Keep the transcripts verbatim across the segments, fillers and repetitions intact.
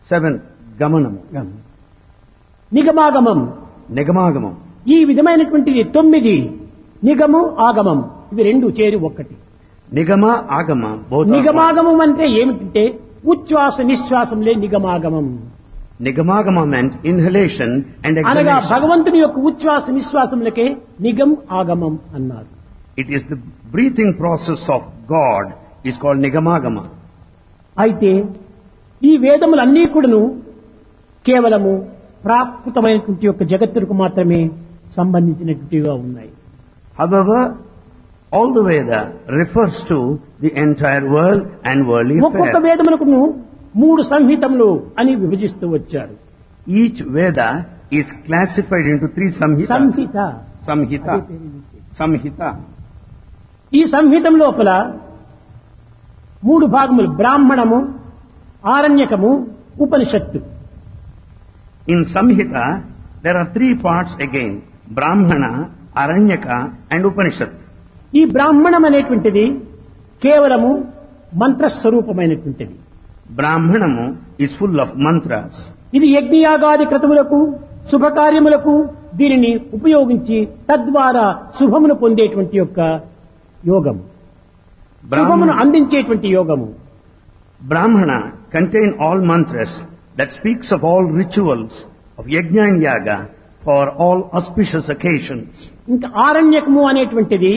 Seventh, Gamanamu. నిగమాగమం. Nigamāgamam. ఈ విధమైనటువంటిది తొమ్మిది. నిగము ఆగమం ఇవి రెండు చేరి ఒక్కటి. Nigama, Agama, both are one. నిగమాగమం అంటే ఏమిటంటే ఉచ్ఛ్వాస నిశ్వాసంలే నిగమాగమం. Nigamagama meant inhalation and అనగా exhalation. భగవంతుని యొక్క ఉచ్ఛ్వాస నిశ్వాసములకే నిగం ఆగమం అన్నారు. It is the breathing process of God is called Nigamagama. అయితే ఈ వేదములన్నీ కూడాను కేవలము ప్రాకృతమైనటువంటి యొక్క జగత్తుకు మాత్రమే సంబంధించినటువంటివిగా ఉన్నాయి. However, all the Veda refers to the entire world and worldly ఒక్కొక్క affairs. వేదమునకును మూడు సంహితములు అని విభజిస్తూ వచ్చారు. Each Veda is classified into three samhitas. Samhita Samhita. Samhita. ఈ సంహితం లోపల మూడు భాగములు బ్రాహ్మణము, ఆరణ్యకము, ఉపనిషత్తు. In Samhita, there are three parts again. Brahmana, Aranyaka and Upanishad. ఈ బ్రాహ్మణం అనేటువంటిది కేవలము మంత్రస్వరూపమైనటువంటిది. Brahmanamu is full of mantras. ఇది యజ్ఞయాగాది క్రతువులకు శుభకార్యములకు దీనిని ఉపయోగించి తద్వారా శుభమును పొందేటువంటి యొక్క యోగము, శుభమును Brahmana, అందించేటువంటి యోగము. Brahmana contain all mantras that speaks of all rituals of yajna and yaga for all auspicious occasions. ఇంకా ఆరణ్యకము అనేటువంటిది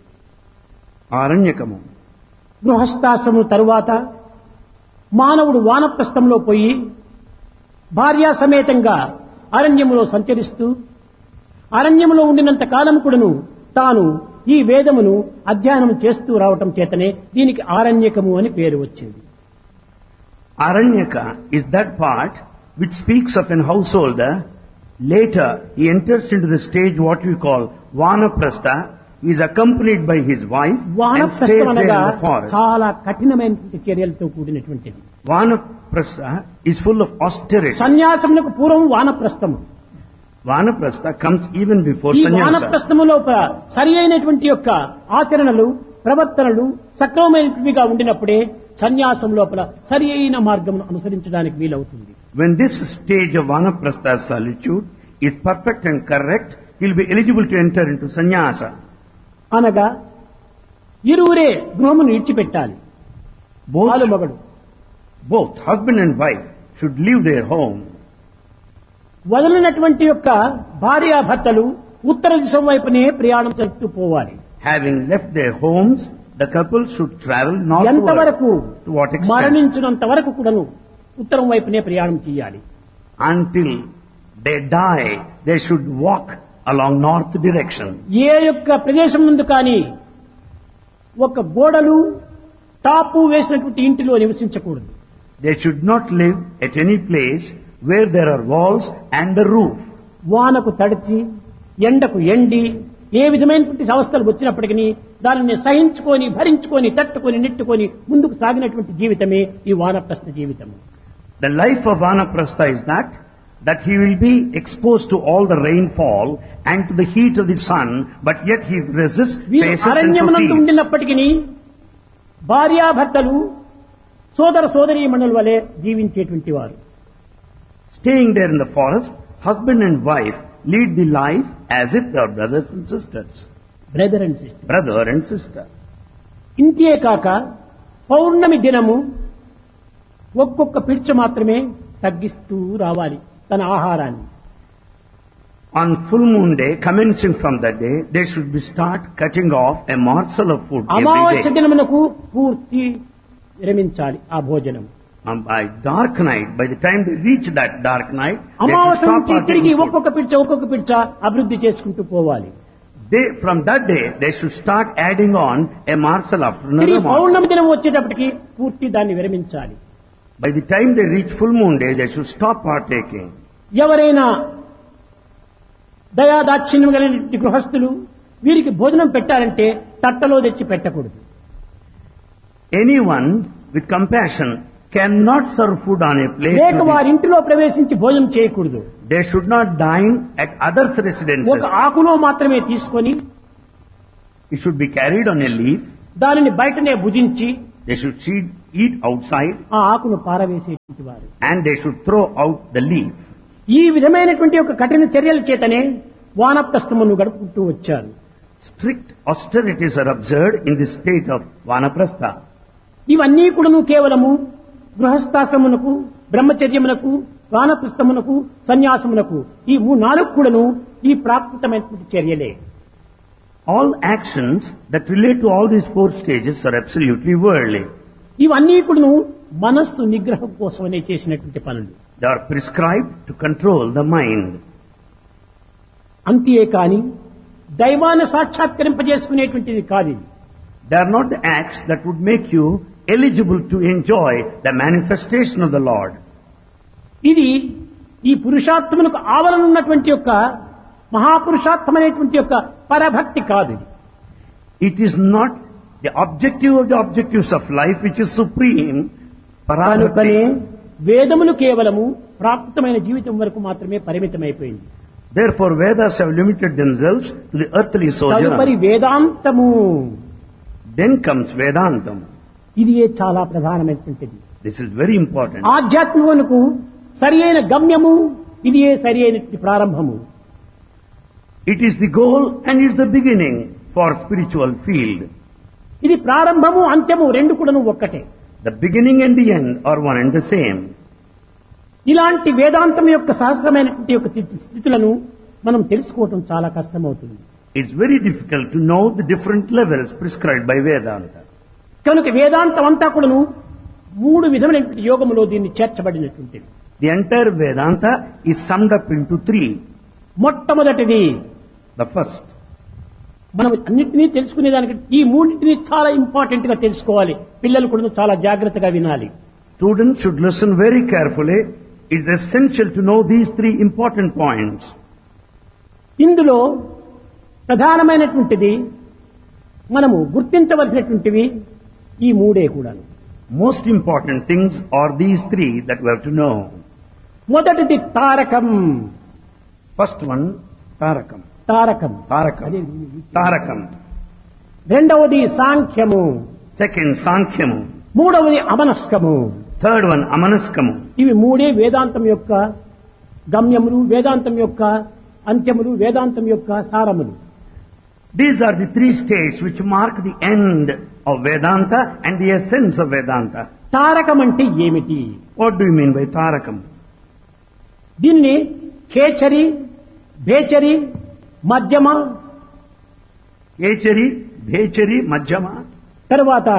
Aranyakamu. గృహస్థాశ్రము తరువాత మానవుడు వానప్రస్థంలో పోయి భార్యా సమేతంగా అరణ్యములో సంచరిస్తూ అరణ్యములో ఉండినంత కాలం కూడాను తాను ఈ వేదమును అధ్యయనం చేస్తూ రావటం చేతనే దీనికి ఆరణ్యకము అని పేరు వచ్చింది. Aranyaka is that part which speaks of an householder. Later, he enters into the stage what we call Vanaprastha. He is accompanied by his wife and stays వానప్రస్థం there in అనగా the forest. చాలా కఠినమైనటువంటి చర్యలతో కూడినటువంటిది. Vanaprastha is full of austerity. సన్యాసమునకు పూర్వం వానప్రస్థము. Vanaprastha comes even before ఈ sannyasa. వానప్రస్థము లోపల సరి అయినటువంటి యొక్క ఆచరణలు ప్రవర్తనలు సక్రమమైనవిగా ఉండినప్పుడే సన్యాసం లోపల సరి అయిన మార్గమును అనుసరించడానికి వీలవుతుంది. When this stage of Vanaprastha solitude is perfect and correct, he will be eligible to enter into sannyasa. అనగా ఇరువురే గృహమును విడిచిపెట్టాలి. Both, ఆలుమగడు both husband and wife should leave their home. వదలినటువంటి యొక్క భార్యాభర్తలు ఉత్తర దిశ వైపునే ప్రయాణం జరుపుతూ పోవాలి. Having left their homes, the couple should travel northward. ఎంతవరకు To what extent? మరణించినంత వరకు కూడాను ఉత్తరం వైపునే ప్రయాణం చేయాలి. Until they die, they should walk along north direction. ఏ యొక్క ప్రదేశం నుండి కానీ ఒక గోడలు టాపు వేసినటువంటి ఇంటిలో నివసించకూడదు. They should not live at any place where there are walls and the roof. వానకు తడిచి ఎండకు ఎండి ఏ విధమైనటువంటి అవస్థలు వచ్చినప్పటికీ దానిని సహించుకొని భరించుకొని తట్టుకొని నెట్టుకొని ముందుకు సాగినటువంటి జీవితమే ఈ వానప్రస్థ జీవితం. The life of Vanaprastha is that that he will be exposed to all the rainfall and to the heat of the sun, but yet he resists, వీరు faces and అరణ్యమునందు proceeds. ఉండినప్పటికీ భార్యాభర్తలు సోదర సోదరీమణుల వలె జీవించేటువంటి వారు. Staying there in the forest, husband and wife lead the life as if they are brothers and sisters. Brother and sister. Brother and sister. ఇంతే కాక పౌర్ణమి దినము ఒక్కొక్క పిడిచ మాత్రమే తగ్గిస్తూ రావాలి తన ఆహారాన్ని. On full moon day, commencing from that day, they should be start cutting off a morsel of food every అమావాస్య day. దినమునకు పూర్తి విరమించాలి ఆ భోజనం. And by dark night, by the time they reach that dark night, they should అమావాస్య stop నుంచి తిరిగి partaking food. ఒక్కొక్క పిడిచ ఒక్కొక్క పిడిచ అభివృద్ధి చేసుకుంటూ పోవాలి. They, from that day, they should start adding on a morsel after తిరిగి another morsel. పౌర్ణమి దినం వచ్చేటప్పటికి పూర్తి దాన్ని విరమించాలి. By the time they reach full moon day, they should stop partaking. ఎవరైనా దయాదాక్షిణ్యం కలిగిన గృహస్థులు వీరికి భోజనం పెట్టారంటే తట్టలో తెచ్చి పెట్టకూడదు. Anyone with compassion cannot serve food on a plate. లేక to the- వారి ఇంటిలో ప్రవేశించి భోజనం చేయకూడదు. They should not dine at others' residences. ఒక ఆకులో మాత్రమే తీసుకొని It should be carried on a leaf. దానిని బయటనే భుజించి They should feed eat outside ఆ ఆకును పారవేసేటువంటి వారు. and they should throw out the leaf. ఈ విధమైనటువంటి ఒక కఠిన చర్యల చేతనే వానప్రస్థమును గడుపుకుంటూ వచ్చారు. Strict austerities are observed in the state of Vanaprastha. ఇవన్నీ కూడాను కేవలము గృహస్థాశ్రమునకు, బ్రహ్మచర్యమునకు, వానప్రస్థమునకు, సన్యాసమునకు ఈ మూడు నాలుగు కూడాను ఈ ప్రాకృతమైనటువంటి చర్యలే. All actions that relate to all these four stages are absolutely worldly. ఇవన్నీ కూడాను మనస్సు నిగ్రహం కోసమనే చేసినటువంటి పనులు. They are prescribed to control the mind. అంతే కాని దైవాన్ని సాక్షాత్కరింపజేసుకునేటువంటిది కాదు ఇది. They are not the acts that would make you eligible to enjoy the manifestation of the Lord. ఇది ఈ పురుషార్థమునకు ఆవరణ ఉన్నటువంటి యొక్క మహాపురుషార్థమైనటువంటి యొక్క పరభక్తి కాదు ఇది. It is not the objective of the objectives of life which is supreme. కనుకనే Parabhakti. వేదములు కేవలము ప్రాకృతమైన జీవితం వరకు మాత్రమే పరిమితమైపోయింది. Therefore Vedas have limited themselves to the earthly తదుపరి sojourn. వేదాంతము Then comes Vedantam. ఇది చాలా ప్రధానమైనటువంటిది. This is very important. ఆధ్యాత్మికమునకు సరి అయిన గమ్యము, ఇది సరి అయినటువంటి ప్రారంభము. It is the goal and it is the beginning for spiritual field. ఇది ప్రారంభము అంత్యము రెండు కూడాను ఒక్కటే. The beginning and the end are one and the same. ఇలాంటి వేదాంతం యొక్క సహస్రమైనటువంటి యొక్క స్థితి- స్థితులను మనం తెలుసుకోవటం చాలా కష్టమవుతుంది. It's very difficult to know the different levels prescribed by Vedanta. కనుక వేదాంతం అంతా కూడాను మూడు విధమైనటువంటి యోగములో దీన్ని చేర్చబడినటువంటిది. The entire Vedanta is summed up into three. మొట్టమొదటిది The first, మనం అన్నింటినీ తెలుసుకునే దానికి ఈ మూడింటిని చాలా ఇంపార్టెంట్ గా తెలుసుకోవాలి. పిల్లలు కూడా చాలా జాగ్రత్తగా వినాలి. students should listen very carefully. It's essential to know these three important points. ఇందులో ప్రధానమైనటువంటిది మనము గుర్తించవలసినటువంటివి ఈ మూడే కూడా. Most important things are these three that we have to know. మొదటిది Tarakam. First one, Tarakam. Tarakam Tarakam. అదే. Tarakam. రెండవది సాంఖ్యము. Second, Sankhyamu. మూడవది అమనస్కము. Third one, Amanaskamu. ఇవి మూడే వేదాంతం యొక్క గమ్యములు, వేదాంతం యొక్క అంత్యములు, వేదాంతం యొక్క సారములు. These are the three states which mark the end of Vedanta and the essence of Vedanta. Tarakam అంటే ఏమిటి? What do you mean by Tarakam? దీన్ని ఖేచరి, భేచరి, మధ్యమ, Echari, Bhechari, Majjama, తరువాత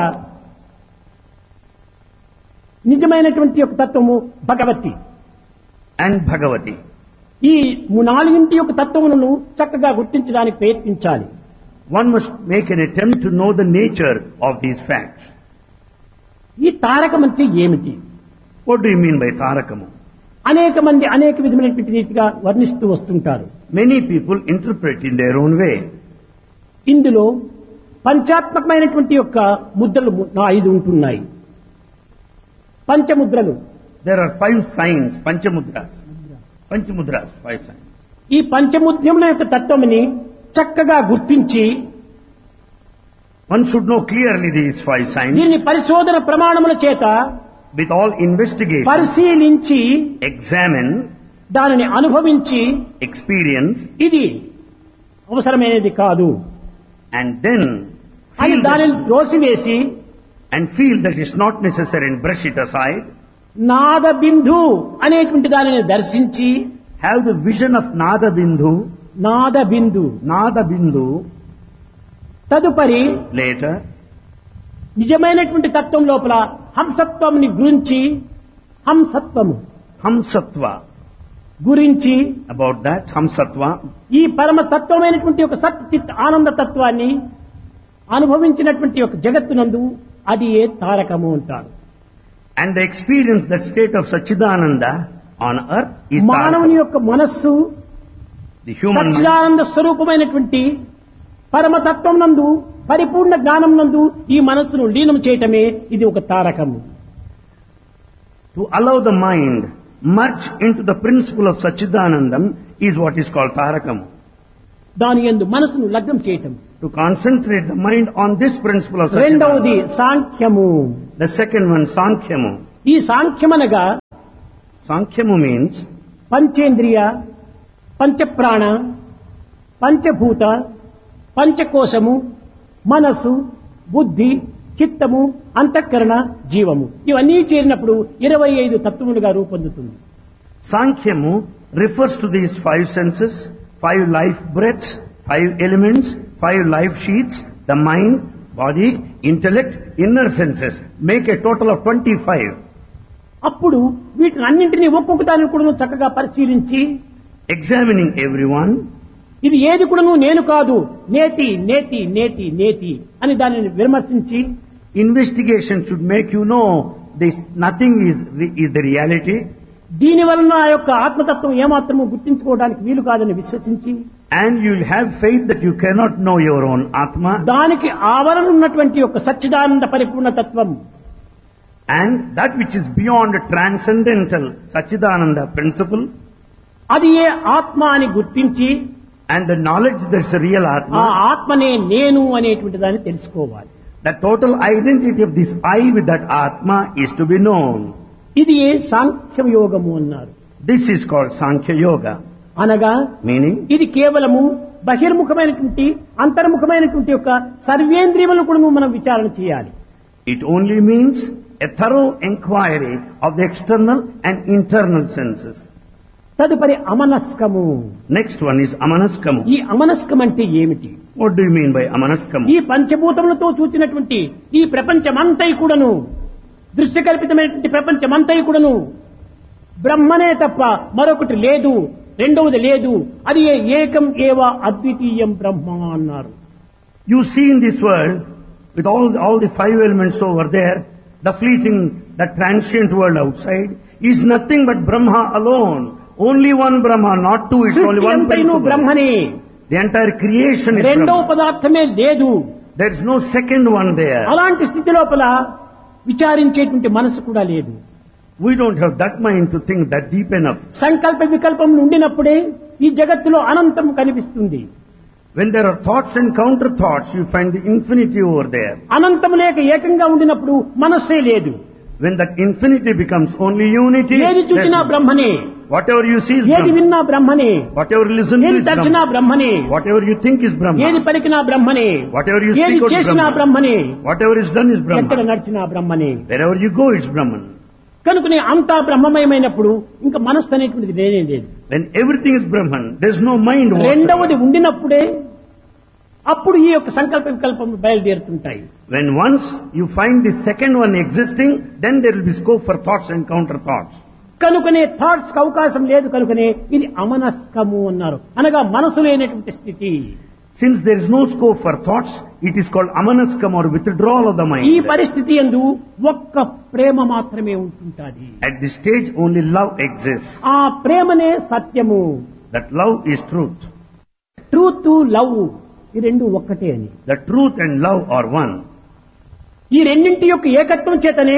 నిజమైనటువంటి యొక్క తత్వము భగవతి. and Bhagavati. ఈ నాలుగింటి యొక్క తత్వములను చక్కగా గుర్తించడానికి ప్రయత్నించాలి. One must make an attempt to know the nature of these facts. ఈ తారకం అంటే ఏమిటి? What do you mean by Tarakamu? అనేక మంది అనేక విధమైనటువంటి రీతిగా వర్ణిస్తూ వస్తుంటారు. Many people interpret in their own way. ఇందులో పంచాత్మకమైనటువంటి యొక్క ముద్రలు ము- నా ఐదు ఉంటున్నాయి. పంచముద్రలు. There are five signs, Panchamudras. Panchamudras, five signs. ఈ పంచముద్రముల యొక్క తత్వముని చక్కగా గుర్తించి One should know clearly these five signs. దీన్ని పరిశోధన ప్రమాణముల చేత With all investigation, పరిశీలించి examine, దానిని అనుభవించి experience, ఇది అవసరమైనది కాదు and then అని feel దానిని that, త్రోసివేసి and feel that it's not necessary and brush it aside. నాద బిందు అనేటువంటి దానిని దర్శించి Have the vision of Nada Bindhu, Nada Bindu Nada Bindhu, తదుపరి later, నిజమైనటువంటి తత్వం లోపల హంసత్వంని గురించి హంసత్వము Hamsatva. గురించి About that, Hamsatva, ఈ పరమ తత్వమైనటువంటి ఒక సత్ చిత్ ఆనంద తత్వాన్ని అనుభవించినటువంటి ఒక జగత్తునందు అది ఏ తారకము అంటారు. and the experience that state of Sachidananda on earth is మానవుని Tarakam. యొక్క మనస్సు The human mind, సచ్చిదానంద స్వరూపమైనటువంటి పరమతత్వం నందు పరిపూర్ణ జ్ఞానం నందు ఈ మనస్సును లీనం చేయటమే ఇది ఒక తారకము. to allow the mind merge into the principle of Sachidanandam is what is called Tarakam. దాని యందు మనసును లగ్నం చేయటం. to concentrate the mind on this principle of రెండవది Satchidananda. సాంఖ్యము. The second one, Sankhyamu. ఈ సాంఖ్యమనగా Sankhyamu means పంచేంద్రియ, పంచప్రాణ, పంచభూత, పంచకోశము, మనస్సు, బుద్ధి, చిత్తము, అంతఃకరణ, జీవము ఇవన్నీ చేరినప్పుడు ఇరవై ఐదు తత్వములుగా రూపొందుతుంది. Sankhyamu refers to these five senses, five life breaths, five elements, five life sheets, the mind, body, intellect, inner senses. Make a total of twenty-five. అప్పుడు వీటిని అన్నింటినీ ఒక్కొక్క దాన్ని కూడా చక్కగా పరిశీలించి Examining everyone, ఇది ఏది కూడాను నేను కాదు, నేతి నేతి నేతి నేతి అని దానిని విమర్శించి investigation should make you know this nothing is, is the reality, దీని వలన ఆ యొక్క ఆత్మతత్వం ఏమాత్రము గుర్తించుకోవడానికి వీలు కాదని విశ్వసించి and you'll have faith that you cannot know your own Atma, దానికి ఆవరణ ఉన్నటువంటి యొక్క సచ్చిదానంద పరిపూర్ణ తత్వం and that which is beyond transcendental Satchidananda principle, అది ఏ ఆత్మ అని గుర్తించి and the knowledge there's a real ఆ Atma, ఆత్మనే నేను అనేటువంటి దాన్ని తెలుసుకోవాలి. the total identity of this I with that Atma is to be known. ఇది ఏ సాంఖ్యం యోగము అన్నారు. This is called Sankhya Yoga, అనగా meaning ఇది కేవలము బహిర్ముఖమైనటువంటి అంతర్ముఖమైనటువంటి యొక్క సర్వేంద్రియములను కూడా మనం విచారణ చేయాలి. it only means a thorough inquiry of the external and internal senses. తదుపరి అమనస్కము. Next one is Amanaskamu. ఈ అమనస్కం అంటే ఏమిటి? What do you mean by Amanaskamu? ఈ పంచభూతములతో చూచినటువంటి ఈ ప్రపంచమంతై కూడాను, దృశ్యకల్పితమైనటువంటి ప్రపంచమంతై కూడాను బ్రహ్మనే తప్ప మరొకటి లేదు, రెండవది లేదు, అది ఏ ఏకం ఏవ అద్వితీయం బ్రహ్మ అన్నారు. You see in this world, with all, all the five elements over there, the fleeting, the transient world outside, is nothing but Brahma alone. Only one Brahma, not two, it's only one సృష్టి principle. బ్రహ్మనే, The entire creation is రెండవ Brahma. పదార్థమే లేదు. There is no second one there. అలాంటి స్థితి లోపల విచారించేటువంటి మనసు కూడా లేదు. We don't have that mind to think that deep enough. సంకల్ప వికల్పం ఉండినప్పుడే ఈ జగత్తులో అనంతం కనిపిస్తుంది. When there are thoughts and counter thoughts, you find the infinity over there. అనంతం లేక ఏకంగా ఉండినప్పుడు మనస్సే లేదు. When that infinity becomes only unity, ఏది చూచినా there's- బ్రహ్మనే, whatever you see is ఏది Brahma. విన్నా బ్రహ్మనే, Whatever you listen to ఏది is తలచినా Brahma. బ్రహ్మనే, Whatever you think is ఏది Brahma. పలికినా బ్రహ్మనే, Whatever you ఏది speak out is చేసినా Brahma. బ్రహ్మనే, Whatever is done is ఎక్కడ Brahma. నడిచినా బ్రహ్మనే. Wherever you go, it's Brahman. కనుకనే అంతా బ్రహ్మమయమైనప్పుడు ఇంకా మనస్సు అనేటువంటిది లేనే లేదు. When everything is Brahman, there's no mind రెండవది whatsoever. ఉండినప్పుడే అప్పుడు ఈ యొక్క సంకల్ప వికల్పం బయలుదేరుతుంటాయి. When once you find the second one existing, then there will be scope for thoughts and counter thoughts. కనుకనే థాట్స్ కి అవకాశం లేదు, కనుకనే ఇది అమనస్కము అన్నారు, అనగా మనసు లేనటువంటి స్థితి. Since there is no scope for thoughts, it is called amanaskam or withdrawal of the ఈ mind. పరిస్థితి యందు ఒక్క ప్రేమ మాత్రమే ఉంటుంటాది. At this stage, only love exists. ఆ ప్రేమనే సత్యము. That love is truth. Truth, love ఈ రెండు ఒక్కటే అని. The truth and love are one. ఈ రెండింటి యొక్క ఏకత్వం చేతనే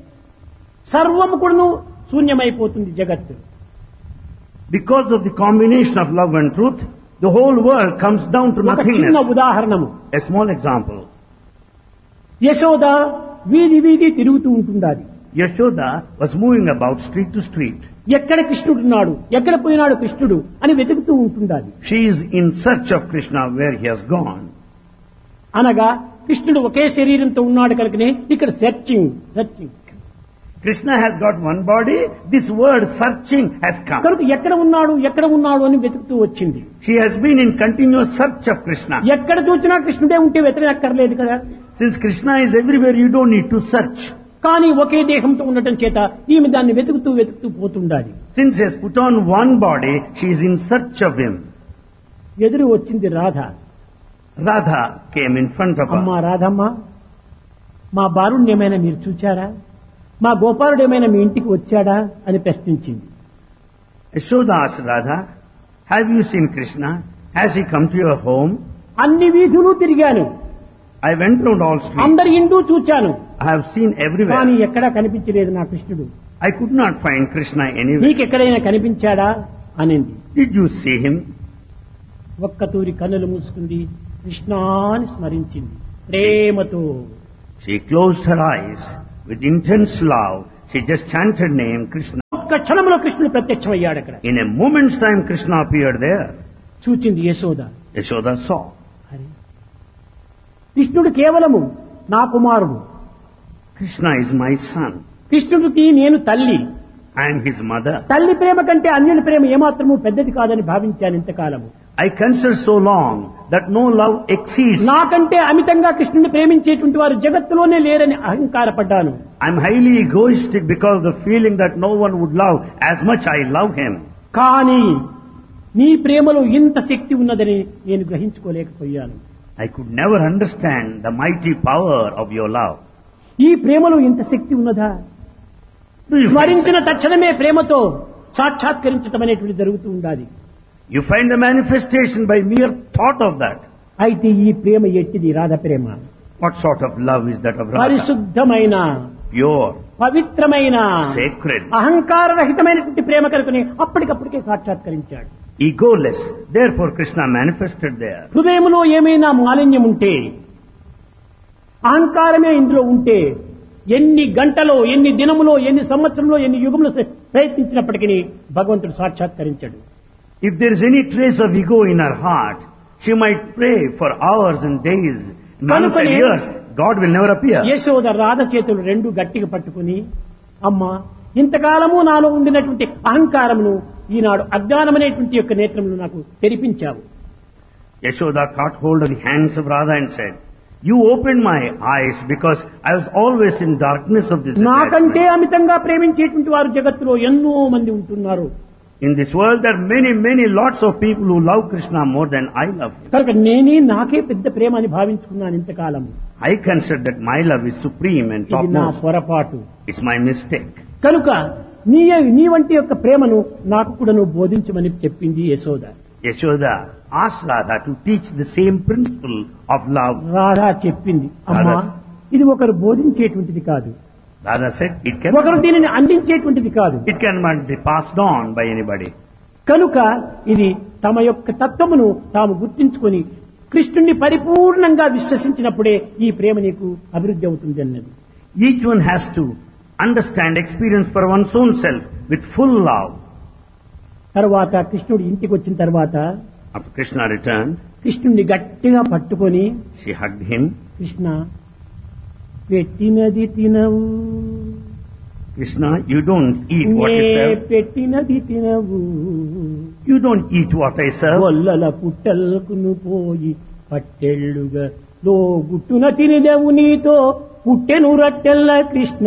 సర్వము కూడాను శూన్యమైపోతుంది జగత్తు. Because of the combination of love and truth, the whole world comes down to ఒక చిన్న nothingness. ఉదాహరణము. A small example. Yashoda వీధి వీధి తిరుగుతూ ఉంటుండాలి. Yashoda was moving about street to street. ఎక్కడ కృష్ణుడున్నాడు, ఎక్కడ పోయినాడు కృష్ణుడు అని వెతుకుతూ ఉంటుండాలి. She is in search of Krishna where he has gone. అనగా కృష్ణుడు ఒకే శరీరంతో ఉన్నాడు కనుకనే ఇక్కడ searching searching Krishna has got one body, this word searching has come. కనుక ఎక్కడ ఉన్నాడు ఎక్కడ ఉన్నాడు అని వెతుకుతూ వచ్చింది. She has been in continuous search of Krishna. ఎక్కడ చూసినా కృష్ణుడే ఉంటే వెతకక్కర్లేదు కదా. Since Krishna is everywhere, you don't need to search. కానీ ఒకే దేహంతో ఉండటం చేత ఈమె దాన్ని వెతుకుతూ వెతుకుతూ పోతుండాలి. Since he has put on one body, she is in search of him. ఎదురు వచ్చింది Radha. Radha came in front of అమ్మా her. రాధమ్మ, మా బాలుడిని ఏమైనా మీరు చూచారా, మా గోపాలుడు ఏమైనా మీ ఇంటికి వచ్చాడా అని ప్రశ్నించింది. Yashoda asked Radha, have you seen Krishna? Has he come to your home? అన్ని వీధులు తిరిగాను, I went round all streets. అందరి ఇంటూ చూచాను, I have seen కానీ everywhere. ఎక్కడా కనిపించలేదు నా కృష్ణుడు. I could not find Krishna anywhere. నీకెక్కడైనా కనిపించాడా అనింది. Did you see him? ఒక్క తూరి కన్నులు మూసుకుంది, కృష్ణాని స్మరించింది ప్రేమతో. She closed her eyes with intense love. She just chanted name Krishna. ఒక్క క్షణంలో కృష్ణుడు ప్రత్యక్షమయ్యాడు అక్కడ. In a moment's time Krishna appeared there. చూచింది యశోద. Yashoda saw. అరే, కృష్ణుడు కేవలము నా కుమారుడు. Krishna is my son. కృష్ణుడికి నేను తల్లి. I am his mother. తల్లి ప్రేమ కంటే అన్యుని ప్రేమ ఏమాత్రము పెద్దది కాదని భావించాను ఇంతకాలము. I considered so long that no love exceeds. నాకంటే అమితంగా కృష్ణుని ప్రేమించేటువంటి వారు జగత్తులోనే లేరని అహంకారపడ్డాను. I am highly egoistic because of the feeling that no one would love as much I love him. కానీ నీ ప్రేమలో ఇంత శక్తి ఉన్నదని నేను గ్రహించుకోలేకపోయాను. I could never understand the mighty power of your love. ఈ ప్రేమలో ఇంత శక్తి ఉన్నదా? Do you find, స్మరించిన తక్షణమే ప్రేమతో సాక్షాత్కరించటం అనేటువంటి జరుగుతూ ఉండాలి. you find the manifestation by mere thought of that. అయితే ఈ ప్రేమ ఎట్టిది? రాధ ప్రేమ. What sort of love is that of Radha? పరిశుద్ధమైన, Pure, పవిత్రమైన, sacred, అహంకార రహితమైనటువంటి ప్రేమ కనుకని అప్పటికప్పటికే సాక్షాత్కరించాడు. egoless. Therefore Krishna manifested there. హృదయంలో ఏమైనా మాలిన్యం ఉంటే, అహంకారమే ఇందులో ఉంటే, ఎన్ని గంటలో, ఎన్ని దినములో, ఎన్ని సంవత్సరంలో, ఎన్ని యుగంలో ప్రయత్నించినప్పటికీ భగవంతుడు సాక్షాత్కరించాడు. If there is any trace of ego in her heart, she might pray for hours and days, months and years. God will never appear. Yashoda Radha చేతులు రెండు గట్టిగా పట్టుకుని, అమ్మా, ఇంతకాలము నాలో ఉండినటువంటి అహంకారమును ఈనాడు అజ్ఞానమనేటువంటి యొక్క నేత్రమును నాకు తెరిపించావు. Yashoda caught hold of the hands of Radha and said, you opened my eyes because I was always in darkness of this నాకంటే attachment. అమితంగా ప్రేమించేటువంటి వారు జగత్తులో ఎన్నో మంది ఉంటున్నారు. In this world there are many, many lots of people who love Krishna more than I love him. కనుక నేనే నాకే పెద్ద ప్రేమ అని భావించుకున్నాను ఇంతకాలం. I consider that my love is supreme and ఇది నా topmost. పొరపాటు. It's my mistake. కనుక నీ నీ వంటి యొక్క ప్రేమను నాకు కూడా నువ్వు బోధించమని చెప్పింది Yashoda. Yashoda asked Radha to teach the same principle of love. Radha చెప్పింది, అమ్మా, రాధా. ఇది ఒకరు బోధించేటువంటిది కాదు, Radha said, it ఒకరు cannot, దీనిని అందించేటువంటిది కాదు. it cannot be passed on by anybody. కనుక ఇది తమ యొక్క తత్వమును తాము గుర్తించుకొని కృష్ణుణ్ణి పరిపూర్ణంగా విశ్వసించినప్పుడే ఈ ప్రేమ నీకు అభివృద్ధి అవుతుంది అన్నది. Each one has to understand, experience for one's own self with full love. తర్వాత కృష్ణుడు ఇంటికి వచ్చిన తర్వాత After Krishna returned, కృష్ణుణ్ణి గట్టిగా పట్టుకొని, she hugged him. కృష్ణ, పెట్టినది తినవు, Krishna, you don't eat what నే you serve. పెట్టినది తినవు, You don't eat what I serve. గొల్లల పుట్టల్కును పోయి పట్టెళ్ళుగా లో గుట్టున తినిదెవు నీతో పుట్టెను రట్టెల్ల Krishna.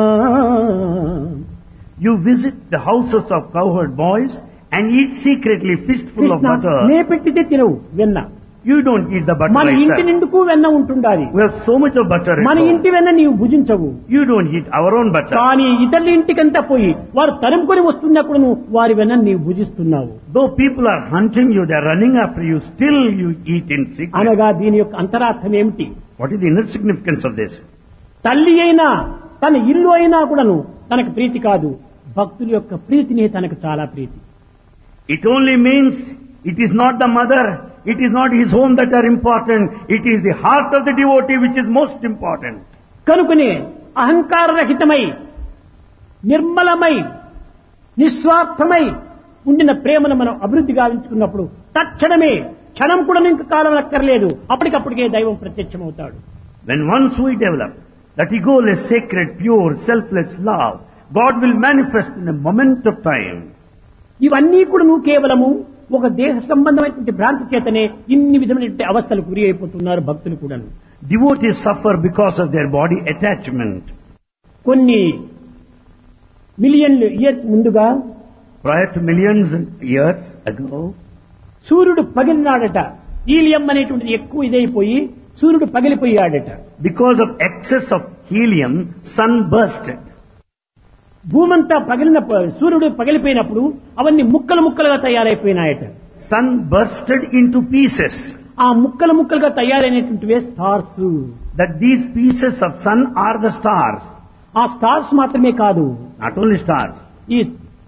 You visit the houses of cowherd boys and eat secretly fistful of Krishna, నే butter. పెట్టితే తినవు వెన్న. You don't eat the butter మన I ఇంటి serve. నిండుకు వెన్న ఉంటుండాలి. We have so much of butter at మన home. ఇంటి వెన్న నీవు భుజించవు. You don't eat our own butter. కానీ ఇతరుల ఇంటికంతా పోయి వారు తరుముకొని వస్తున్నప్పుడు నువ్వు వారి వెన్న నీవు భుజిస్తున్నావు. Though people are hunting you, they are running after you, still you eat in secret. అనగా దీని యొక్క అంతరార్థం ఏమిటి? What is the inner significance of this? తల్లి అయినా తన ఇల్లు అయినా కూడాను తనకు ప్రీతి కాదు, భక్తుల యొక్క ప్రీతిని తనకు చాలా ప్రీతి. It only means it is not the mother, it is not his home that are important, it is the heart of the devotee which is most important. కనుకనే అహంకార రహితమై నిర్మలమై నిస్వార్థమై ఉండిన ప్రేమను మనం అభివృద్ధి గావించుకున్నప్పుడు తక్షణమే క్షణం కూడా ఇంక కాలం అక్కర్లేదు, అప్పటికప్పటికే దైవం ప్రత్యక్షమవుతాడు. When once we develop that egoless, sacred, pure, selfless love, God will manifest in a moment of time. ఇవన్నీ కూడా నువ్వు కేవలము ఒక దేహ సంబంధమైనటువంటి భ్రాంతి చేతనే ఇన్ని విధమైనటువంటి అవస్థలకు గురి అయిపోతున్నారు భక్తులు కూడా. Devotees suffer because of their body attachment. కొన్ని మిలియన్లు ఇయర్స్ ముందుగా Prior to millions of years ago, సూర్యుడు పగిలినాడట. హీలియం అనేటువంటిది ఎక్కువ ఇదైపోయి సూర్యుడు పగిలిపోయాడట. because of excess of helium, sun bursted. భూమంతా పగిలిన సూర్యుడు పగిలిపోయినప్పుడు అవన్నీ ముక్కలు ముక్కలుగా తయారైపోయినాయట. Sun bursted into pieces. ఆ ముక్కలు ముక్కలుగా తయారైనటువంటివే stars. That these pieces of sun are the stars. ఆ స్టార్స్ మాత్రమే కాదు, Not only stars. ఈ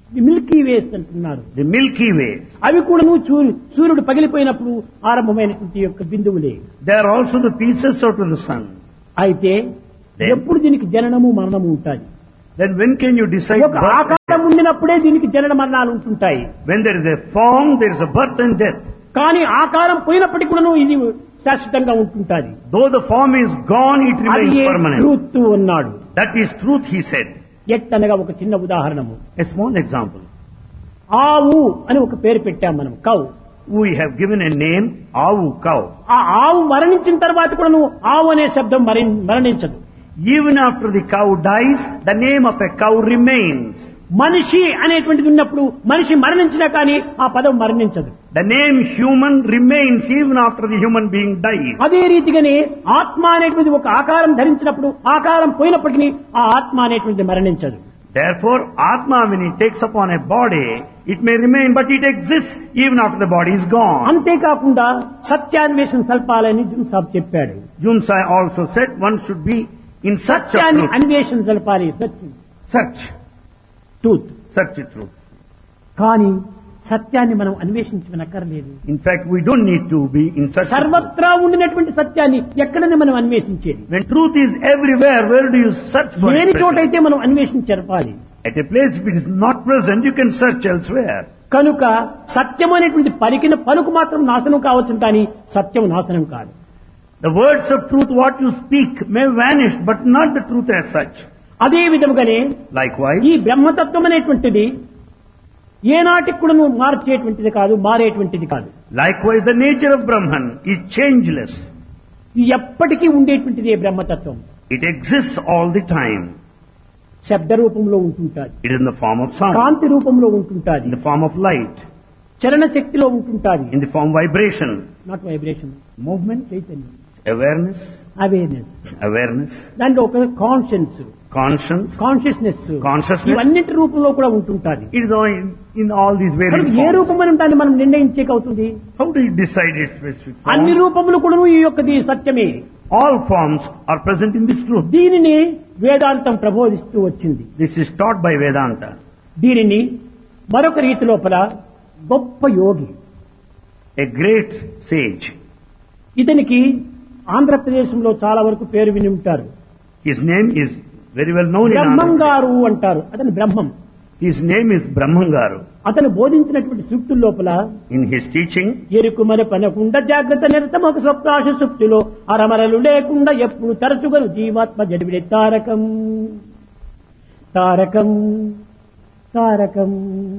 మిల్కీ వేస్ అంటున్నారు. The Milky Way. అవి కూడా సూర్యుడు పగిలిపోయినప్పుడు ఆరంభమైనటువంటి యొక్క బిందువులే. They are also the pieces out of the sun. అయితే Then- ఎప్పుడు దీనికి జననము మరణము ఉంటాయి. Then when can you decide ఒక birth? ఆకారం ఉండినప్పుడే దీనికి జనన మరణాలు ఉంటుంటాయి. When there is a form, there is a birth and death. కానీ ఆకారం పోయినప్పటికీ కూడా ఇది శాశ్వతంగా ఉంటుంటాది. Though the form is gone, it అది remains permanent. ట్రూత్ అన్నాడు. That is truth, he said. ఎట్టనగా ఒక చిన్న ఉదాహరణము. A small example. ఆవు అని ఒక పేరు పెట్టాం మనం, cow. We have given a name, Avu, cow. ఆ ఆవు మరణించిన తర్వాత కూడా నువ్వు ఆవు అనే శబ్దం మరణి- మరణించదు. Even after the cow dies, the name of a cow remains. మనిషి అనేటువంటిది ఉన్నప్పుడు మనిషి మరణించినా కానీ ఆ పదం మరణించదు. The name human remains even after the human being dies. అదే రీతిగానే ఆత్మ అనేటువంటిది ఒక ఆకారం ధరించినప్పుడు ఆకారం పోయినప్పటికీ ఆ ఆత్మ అనేటువంటిది మరణించదు. Therefore, Atma, when it takes upon a body, it may remain, but it exists even after the body is gone. అంతేకాకుండా సత్యాన్వేషణ సల్పాలని జున్ సాబ్ చెప్పాడు. Jumsai also said one should be in search of సత్యాన్ని truth. అన్వేషణ సల్పాలి, Search. Truth. Search the truth. కానీ సత్యాన్ని మనం అన్వేషించనక్కర్లేదు. In fact, we don't need to be in search of truth. సర్వత్రా ఉండినటువంటి సత్యాన్ని ఎక్కడనే మనం అన్వేషించేది. When truth is everywhere, where do you search for లేని it? చోటైతే మనం అన్వేషించరపాలి. At a place, if it is not present, you can search elsewhere. కనుక సత్యం అనేటువంటి పలికిన పలుకు మాత్రం నాశనం కావచ్చు, కానీ సత్యం నాశనం కాదు. The words of truth, what you speak, may vanish, but not the truth as such. అదే విధముగానే Likewise, ఈ బ్రహ్మతత్వం అనేటువంటిది ఏనాటికి కూడా నువ్వు మార్చేటువంటిది కాదు, మారేటువంటిది కాదు. likewise, the nature of Brahman is changeless. ఇది ఎప్పటికీ ఉండేటువంటిది బ్రహ్మతత్వం. It exists all the time. శబ్ద రూపంలో ఉంటుంటాది, It is in the form of sound, కాంతి రూపంలో ఉంటుంటాది, in the form of light, చలన శక్తిలో ఉంటుంటాది. in the form of vibration, not vibration, movement, చైతన్యం, awareness, awareness. awareness, దాంట్లో ఒక కాన్షియన్స్, conscience. Consciousness, Consciousness. ఇవన్నిటి రూపంలో కూడా ఉంటుంటాది. It is all in, in all these మరి various ఏ forms. రూపమని దాన్ని మనం నిర్ణయించేకవుతుంది? How do you decide its specific అన్ని form? రూపములు కూడా ఈ యొక్కది సత్యమే. All forms are present in this truth. దీనిని వేదాంతం ప్రబోధిస్తూ వచ్చింది. This is taught by Vedanta. దీనిని మరొక రీతి లోపల గొప్ప యోగి, A great sage. ఇతనికి ఆంధ్రప్రదేశంలో చాలా వరకు పేరు విని ఉంటారు. His name is very well known in Andhra. బ్రహ్మంగారు అంటారు. అతని బ్రహ్మం. His name is Brahmangaru. అతను బోధించినటువంటి సూక్తుల లోపల In his teaching, ఎరుకు మన పనకుండా జాగ్రత్త నిరతమొక స్వప్నాశ సుప్తిలో అరమరలు లేకుండా ఎప్పుడు తరచుగను జీవాత్మ జడివిడే తారకం తారకం తారకం.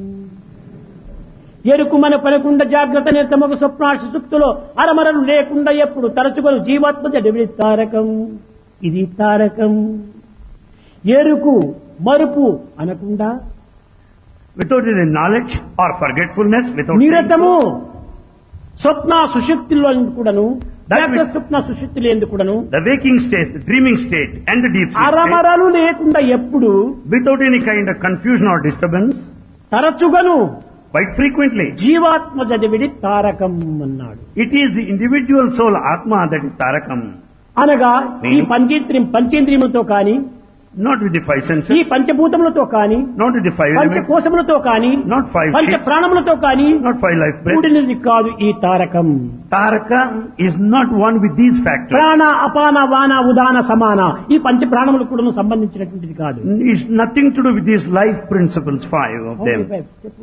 ఎరుకు మన పనకుండా జాగ్రత్త నిరతమొక స్వప్నాశ సుప్తిలో అరమరలు లేకుండా ఎప్పుడు తరచుగను జీవాత్మ జడివిడే తారకం. ఇది తారకం. ఎరుకు మరుపు అనకుండా without any knowledge or forgetfulness, without saying నిరతము so, స్వప్న సుషుప్తిలో కూడాను, That జాగ్రత్త which- స్వప్న సుషుప్తిలో ఎందుకు కూడాను the waking state, the dreaming state, and the deep sleep state, అరమరలు లేకుండా ఎప్పుడు without any kind of confusion or disturbance, తరచుగను quite frequently. జీవాత్మ చదివిడి తారకం అన్నాడు. It is the individual soul, Atma, that is Tarakam. అనగా ఈ పంచేంద్రియం పంచేంద్రియములతో కాని, Not with the five ఈ senses, పంచభూతములతో కాని, not with the five elements, పంచకోశములతో కాని, not five పంచ sheets, ప్రాణములతో కాని not five life breaths. కూడినది కాదు ఈ Tarakam. Taraka is not one with these factors. ప్రాణ అపాన వాన ఉదాన సమాన ఈ పంచ ప్రాణములకు కూడా సంబంధించినటువంటిది కాదు. It's nothing to do with these life principles, five of them. చెప్పు.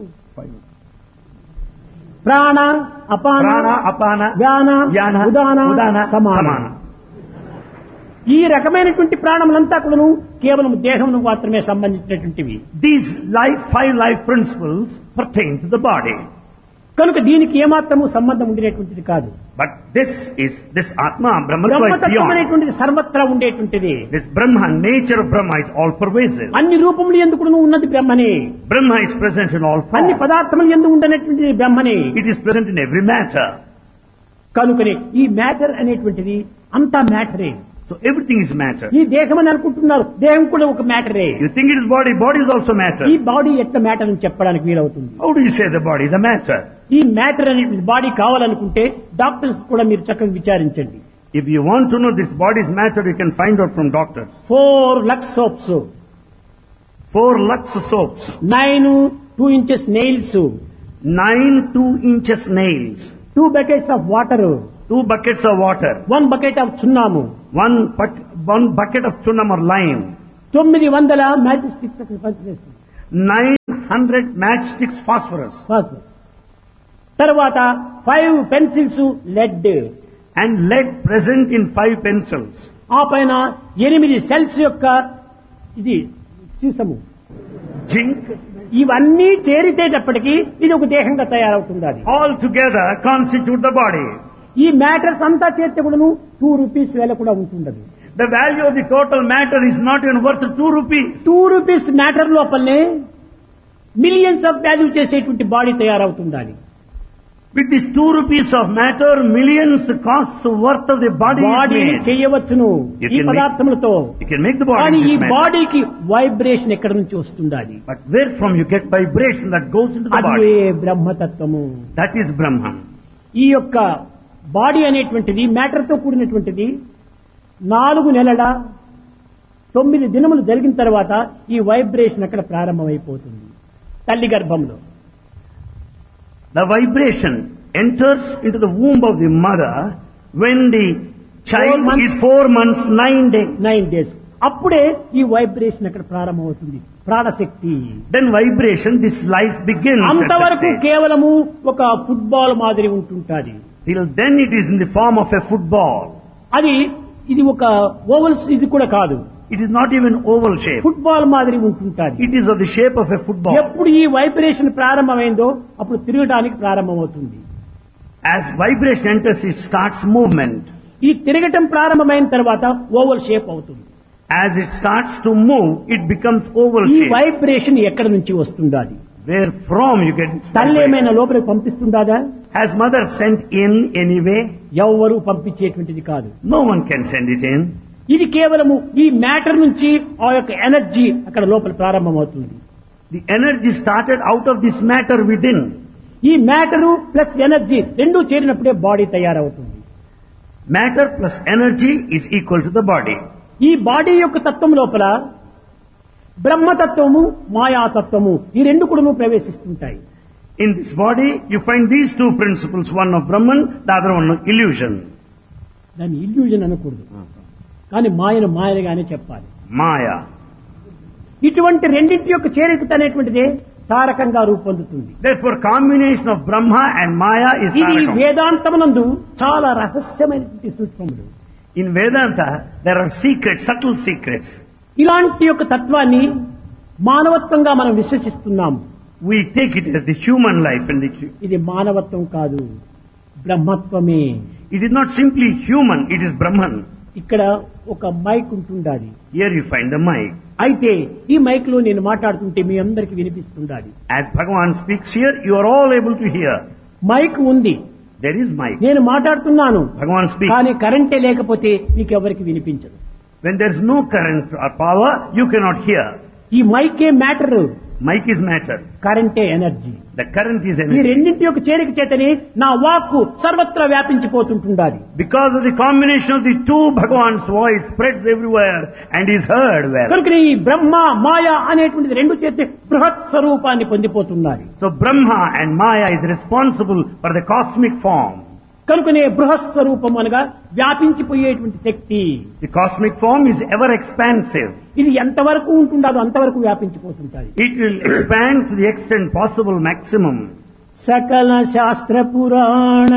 ప్రాణ అపాన Prana, Apana, వ్యాన Yana, Udana Udana, సమాన. Samana. ఈ రకమైనటువంటి ప్రాణములంతా కూడాను కేవలం దేహమును మాత్రమే సంబంధించినటువంటివి. These life, five life principles pertain to the body. కనుక దీనికి ఏమాత్రము సంబంధం ఉండేటువంటిది కాదు. But this is, this Atma, Brahmatva is బ్రహ్మతత్వం beyond. అనేటువంటిది సర్వత్రా ఉండేటువంటిది. This Brahma, nature of Brahma is all pervasive. అన్ని రూపములు ఎందుకు ఉన్నది బ్రహ్మనే. Brahma is present in all అన్ని forms. పదార్థములు ఎందుకు ఉండనటువంటిది బ్రహ్మనే. It is present in every matter. కనుకనే ఈ మ్యాటర్ అనేటువంటిది అంతా మ్యాటరే. So everything is matter. ఈ దేహం అని అనుకుంటున్నారు, దేహం కూడా ఒక మ్యాటరే. You think it is body, body is also matter. ఈ బాడీ ఎట్లా మ్యాటర్ అని చెప్పడానికి వీలవుతుంది? How do you say the body, the matter? ఈ మ్యాటర్ అనే బాడీ కావాలనుకుంటే డాక్టర్స్ కూడా మీరు చక్కగా విచారించండి. If you want to know this body's matter, you can find out from doctors. Four Lux soaps, Four Lux soaps, nine two inches nails, nine two inches nails, two buckets of water, two buckets of water, one bucket of చున్నాము, one, but, one bucket of chunam or lime, తొమ్మిది వందల magic sticks అక్కడ పనిచేస్తుంది. nine hundred matchsticks phosphorus, తర్వాత five pencils lead, and lead present in five pencils. ఆ పైన ఎనిమిది cells యొక్క ఇది సీసము, Zinc, ఇవన్నీ చేరితేటప్పటికి ఇది ఒక దేహంగా తయారవుతుంది. అది all together constitute the body. ఈ మ్యాటర్స్ అంతా చేస్తే కూడాను టూ రూపీస్ వేల కూడా ఉంటుండదు. The value of the total matter is not even worth two rupees. Two rupees matter లోపలనే మిలియన్స్ ఆఫ్ వాల్యూ చేసేటువంటి బాడీ తయారవుతుంది. అది With this two rupees of matter, millions costs worth of the body is body made. చేయవచ్చును You ఈ can make- పదార్థములతో, You can make the body కానీ in ఈ this matter. బాడీకి vibration ఎక్కడి నుంచి వస్తుంది? అది But where from you get vibration that goes into the అదే body? బ్రహ్మతత్వము. That is Brahman. ఈ యొక్క బాడీ అనేటువంటిది మ్యాటర్ తో కూడినటువంటిది. నాలుగు నెలల తొమ్మిది దినములు జరిగిన తర్వాత ఈ వైబ్రేషన్ అక్కడ ప్రారంభమైపోతుంది తల్లి గర్భంలో. The vibration enters into the womb of the mother when the child Four months. is four months, nine days. Nine days అప్పుడే ఈ వైబ్రేషన్ అక్కడ ప్రారంభమవుతుంది. ప్రాణశక్తి Then vibration, this life begins. at that అంతవరకు stage. కేవలము ఒక ఫుట్బాల్ మాదిరి ఉంటుంటుంది. Till then it is in the form of a football. అది ఇది ఒక ఓవల్స్ ఇది కూడా కాదు, It is not even oval shape. Football మాదిరి ఉంటుంటుంది. It is of the shape of a football. ఎప్పుడు ఈ వైబ్రేషన్ ప్రారంభమైందో అప్పుడు తిరగడానికి ప్రారంభమవుతుంది. As vibration enters, it starts movement. ఈ తిరగటం ప్రారంభమైన తర్వాత ఓవల్ షేప్ అవుతుంది. As it starts to move, it becomes oval ఈ shape. వైబ్రేషన్ ఎక్కడి నుంచి వస్తుందా? అది Where from you get this తల్లి vibration? ఏమైనా లోపలికి పంపిస్తుందా? Has mother sent in anyway? ఎవ్వరూ పంపించేటువంటిది కాదు. No one can send it in. ఇది కేవలము ఈ మ్యాటర్ నుంచి ఆ యొక్క ఎనర్జీ అక్కడ లోపల ప్రారంభమవుతుంది. The energy started out of this matter within. ఈ మ్యాటరు ప్లస్ ఎనర్జీ రెండూ చేరినప్పుడే బాడీ తయారవుతుంది. Matter plus energy is equal to the body. ఈ బాడీ యొక్క తత్వం లోపల బ్రహ్మతత్వము మాయాతత్వము ఈ రెండు కూడా ప్రవేశిస్తుంటాయి. In this body, you find these two principles, one of Brahman, the other one of illusion. దాన్ని ఇల్యూజన్ అనకూడదు, కానీ మాయను మాయలుగానే చెప్పాలి. Maya. ఇటువంటి రెండింటి యొక్క చేరిక అనేటువంటిదే తారకంగా రూపొందుతుంది. Therefore, combination of Brahma and Maya is ఇది Tarakam. వేదాంతమునందు చాలా రహస్యమైనటువంటి సూక్ష్మములు. In Vedanta, there are secrets, subtle secrets. ఇలాంటి యొక్క తత్వాన్ని మానవత్వంగా మనం విశ్వసిస్తున్నాము. We take it as the human life and the, ఇది మానవత్వం కాదు, బ్రహ్మత్వమే. it is not simply human, it is Brahman. ఇక్కడ ఒక మైక్ ఉంటుండాలి. Here you find the mic. అయితే ఈ మైక్ లో నేను మాట్లాడుతుంటే మీ అందరికి వినిపిస్తుండాలి. As Bhagavan speaks here, you are all able to hear. Mic ఉంది, There is mic. నేను మాట్లాడుతున్నాను, Bhagavan speaks. కానీ కరెంటే లేకపోతే మీకు ఎవరికి వినిపించదు. When there is no current or power, you cannot hear. ఈ మైకే matter, Mic is matter. కరెంటే energy. The current is ఈ energy. రెండింటి యొక్క చేరిక చేతనే నా వాక్కు సర్వత్రా వ్యాపించిపోతుంటుండాలి. Because of the combination of the two, Bhagavan's voice spreads everywhere and is heard well. కనుక ఈ బ్రహ్మ మాయ అనేటువంటిది రెండు చేతి బృహత్ స్వరూపాన్ని పొందిపోతున్నది. So Brahma and Maya is responsible for the cosmic form. కనుకనే బృహత్ స్వరూపం అనగా వ్యాపించిపోయేటువంటి శక్తి. The cosmic form is ever expansive. ఇది ఎంతవరకు ఉంటుండదో అంతవరకు వ్యాపించిపోతుంటాయి. It will expand to the extent possible maximum. సకల శాస్త్ర పురాణ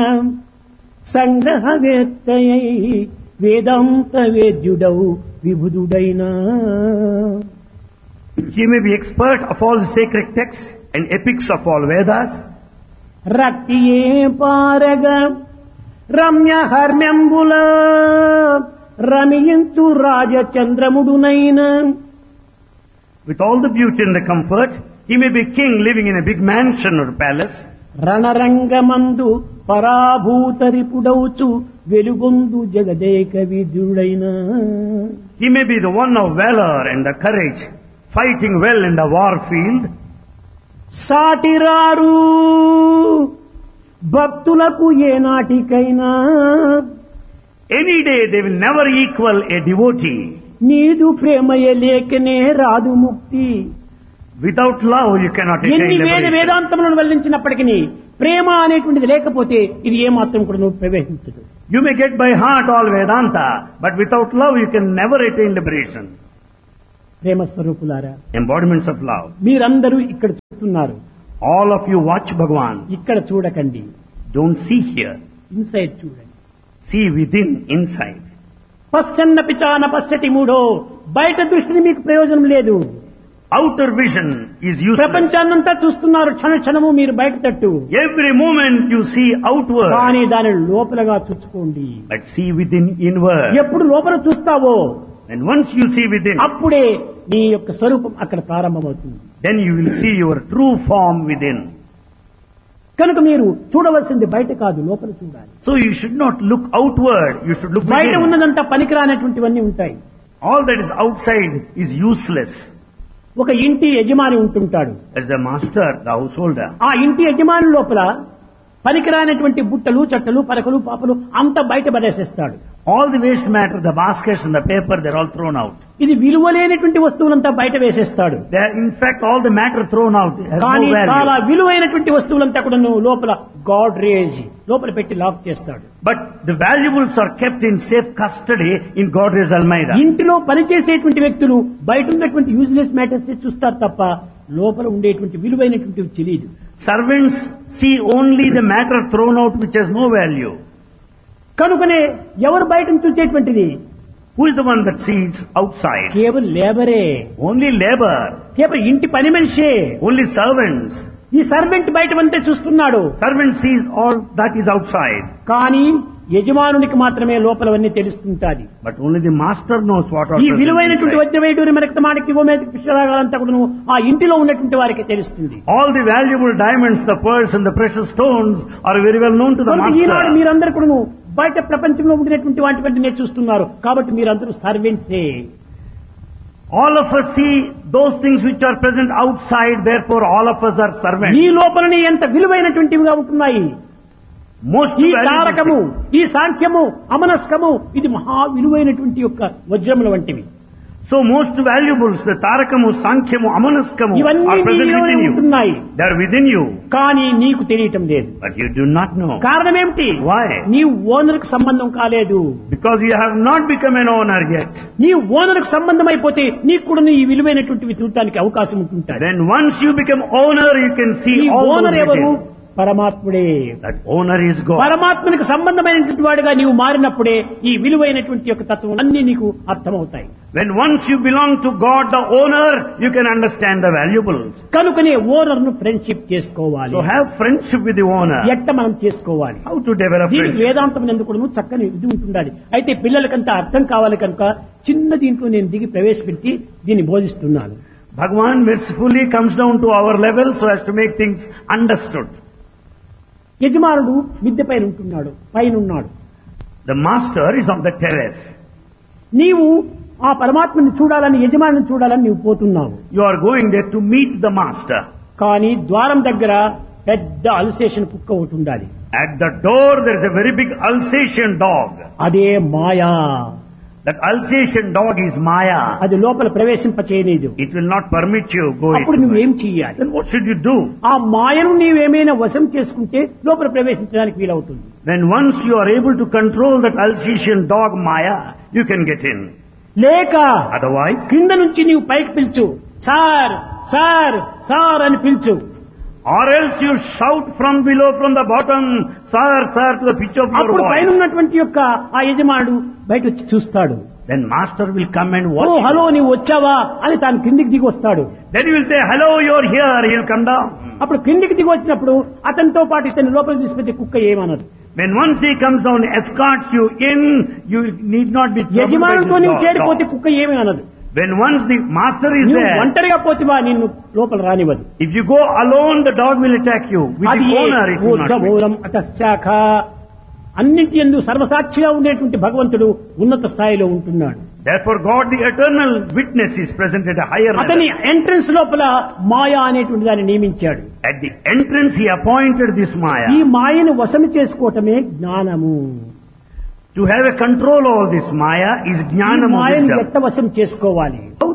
సంగ్రహవేత్తయై వేదాంత వేద్యుడౌ విభుదుడైన. He may be expert of all the sacred texts and epics of all Vedas. రక్తియే పారగ Ramya హర్మ్యంబుల రమియంతు రాజచంద్రముడునైన. With all the beauty and the comfort, he may be king living in a big mansion or palace. రణరంగమందు పరాభూతరిపుడౌచు వెలుగొందు Jagadeka విదుడైన. He may be the one of valor and the courage, fighting well in the war field. సాటిరారు భక్తులకు ఏ నాటికైనా. Any day they will never equal a devotee. నీదు ప్రేమయ లేకనే రాదు ముక్తి. Without love, you cannot attain ఎన్ని వేద liberation. వేదాంతములను వెల్లించినప్పటికీ ప్రేమ అనేటువంటిది లేకపోతే ఇది ఏమాత్రం కూడా నువ్వు ప్రవేశించదు. You may get by heart all Vedanta, but without love, you can never attain liberation. ప్రేమ స్వరూపులారా, Embodiments of love. మీరందరూ ఇక్కడ చూస్తున్నారు, All of you watch Bhagavan. ఇక్కడ చూడకండి, Don't see here. ఇన్సైడ్ చూడండి. See within, inside. పశ్చన్న పిచాన పశ్యతి మూఢో, బయట దృష్టిని మీకు ప్రయోజనం లేదు. Outer vision is useless. ప్రపంచాన్నంతా చూస్తున్నారు క్షణ క్షణము మీరు బయట తట్టు, Every moment you see outward, కానీ దాని లోపలగా చూసుకోండి. but see within, inward. ఎప్పుడు లోపల చూస్తావో And once you see within, అప్పుడే నీ యొక్క స్వరూపం అక్కడ ప్రారంభమవుతుంది. then you will see your true form within. కనుక మీరు చూడవలసింది బయట కాదు, లోపల చూడాలి. So you should not look outward, you should look బయట within. ఉన్నదంతా పనికిరానటువంటివన్నీ ఉంటాయి. All that is outside is useless. ఒక ఇంటి యజమాని ఉంటుంటాడు. As the master, the householder, ఆ ఇంటి యజమాని లోపల పనికిరానటువంటి బుట్టలు, చట్టలు, పరకలు, పాపలు అంత బయట పడేసేస్తాడు. all the waste matter, the baskets and the paper, they're all thrown out. ఇది విలువలేనటువంటి వస్తువులంతా బయట వేసేస్తాడు. They are, in fact, all the matter thrown out has కానీ no చాలా value. విలువైనటువంటి వస్తువులంతా కూడా నువ్వు లోపల గాడ్ రేజ్ లోపల పెట్టి లాక్ చేస్తాడు. But the valuables are kept in safe custody in Godrej Almeida. ఇంటిలో పనిచేసేటువంటి వ్యక్తులు బయట ఉన్నటువంటి యూజ్లెస్ మ్యాటర్స్ చూస్తారు తప్ప లోపల ఉండేటువంటి విలువైనటువంటివి తెలియదు. Servants see only the matter thrown out which has no value. కనుకనే ఎవరు బయట చూసేటువంటిది Who is the one that sees outside? కేవలం లేబరే, Only labor, కేవలం ఇంటి పని మనిషే. only servants. ఈ సర్వెంట్ బయట అంతే చూస్తున్నాడు, Servant sees all that is outside. కానీ యజమానునికి మాత్రమే లోపలవన్నీ తెలుస్తుంటాది. But only the master knows what are ఈ present విలువైనటువంటి inside. వజ్రవేటూరి మనకి మాటకి గోమేతికి పుష్పరాగాలంతా కూడా ఆ ఇంటిలో ఉన్నటువంటి వారికి తెలుస్తుంది. All the valuable diamonds, the pearls and the precious stones are very well known to the కనుక ఈనాడు master. మీరందరూ కూడా బయట ప్రపంచంలో ఉండినటువంటి వాటి వెంటనే చూస్తున్నారు కాబట్టి మీరందరూ సర్వెంట్సే. All of us see those things which are present outside, therefore all of us are servants. ఈ లోపలనే ఎంత విలువైనటువంటివిగా ఉంటున్నాయి. Most ఈ valuable తారకము, things. ఈ సాంఖ్యము, అమనస్కము ఇది మహా విలువైనటువంటి యొక్క వజ్రముల వంటివి. So most valuables, the Tarakamu, Sankhyamu, Amanaskamu ఇవన్నీ are present నీలోనే within you. ఉంటున్నాయి, They are within you, కానీ నీకు తెలియటం లేదు. but you do not know. కారణం ఏమిటి? Why? నీ ఓనర్కు సంబంధం కాలేదు. Because you have not become an owner yet. నీ ఓనర్కు సంబంధం అయిపోతే నీకు కూడా ఈ విలువైనటువంటివి చూడటానికి అవకాశం ఉంటుంటాయి. Then once you become owner, you can see ఈ all ఓనర్ those ఎవరు? details. పరమాత్ముడే. That owner is God. పరమాత్మనికి సంబంధమైనటువంటి వాడిగా నీవు మారినప్పుడే ఈ విలువైనటువంటి యొక్క తత్వం అన్ని నీకు అర్థమవుతాయి. When once you belong to God, the owner, you can understand the valuables. కనుకనే ఓనర్ ను ఫ్రెండ్షిప్ చేసుకోవాలి. So have friendship with the owner. ఎట్ట మనం చేసుకోవాలి? How to develop దీనికి friendship? వేదాంతం ఎందుకు కూడా చక్కని ఇది ఉంటుండాలి. అయితే పిల్లలకంతా అర్థం కావాలి కనుక చిన్న దీంట్లో నేను దిగి ప్రవేశపెట్టి దీన్ని బోధిస్తున్నాను. Bhagavan mercifully comes down to our level so as to make things understood. యజమానుడు మిద్దె పైన ఉంటున్నాడు, పైన ఉన్నాడు. The master is on the terrace. నీవు ఆ పరమాత్మని చూడాలని, యజమానిని చూడాలని నీవు పోతున్నావు. You are going there to meet the master. కానీ ద్వారం దగ్గర పెద్ద అల్సేషన్ కుక్క ఒకటి ఉండాలి. At the door there is a very big Alsatian dog. అదే మాయా. That Alsatian dog is Maya. అది లోపల ప్రవేశింప చేయలేదు. It will not permit you go అప్పుడు into నువ్వేం it. చెయ్యాలి? Then what should you do? ఆ మాయను నీవేమైనా వశం చేసుకుంటే లోపల ప్రవేశించడానికి వీలవుతుంది. When once you are able to control that Alsatian dog Maya, you can get in. లేక Otherwise, కింద నుంచి నీవు పైకి పిలుచు, సార్ సార్ సార్ అని పిలుచు. or else you shout from below, from the bottom, sir, sir, to the pitch of your అప్పుడు పైన voice. ఉన్నటువంటి యొక్క ఆ యజమానుడు బయట వచ్చి చూస్తాడు. Then master will come and oh watch you. Hello నీవు వచ్చావా అని తాను కిందికి దిగి వస్తాడు. Then he will say, hello, you're here. He will come down. అప్పుడు కిందికి దిగి వచ్చినప్పుడు అతనితో పాటు ఇతని లోపలికి తీసుకెళ్తే కుక్క ఏమనదు. When once he comes down, escorts you in, you need not be troubled by యజమానుతో this నీవు dog. చేరిపోతే కుక్క ఏమీ అనదు. When once the master is నువ్వు there, ఒంటరిగా పోతివా నిన్ను లోపల రానివ్వదు. if you go alone, the dog will attack you. With అది the owner, it will not be. ఊర్ధ్వమూలం అతశాఖ అన్నింటి యందు సర్వసాక్షిగా ఉండేటువంటి భగవంతుడు ఉన్నత స్థాయిలో ఉంటున్నాడు. Therefore, God, the eternal witness, is present at a higher అతని level. ఎంట్రన్స్ లోపల మాయా అనేటువంటి దాన్ని నియమించాడు. At the entrance, he appointed this ఈ Maya. మాయను వశము చేసుకోవటమే జ్ఞానము. To have a control over this Maya is ఈ jnanam, మాయను wisdom. ఎట్ట వశం చేసుకోవాలి? How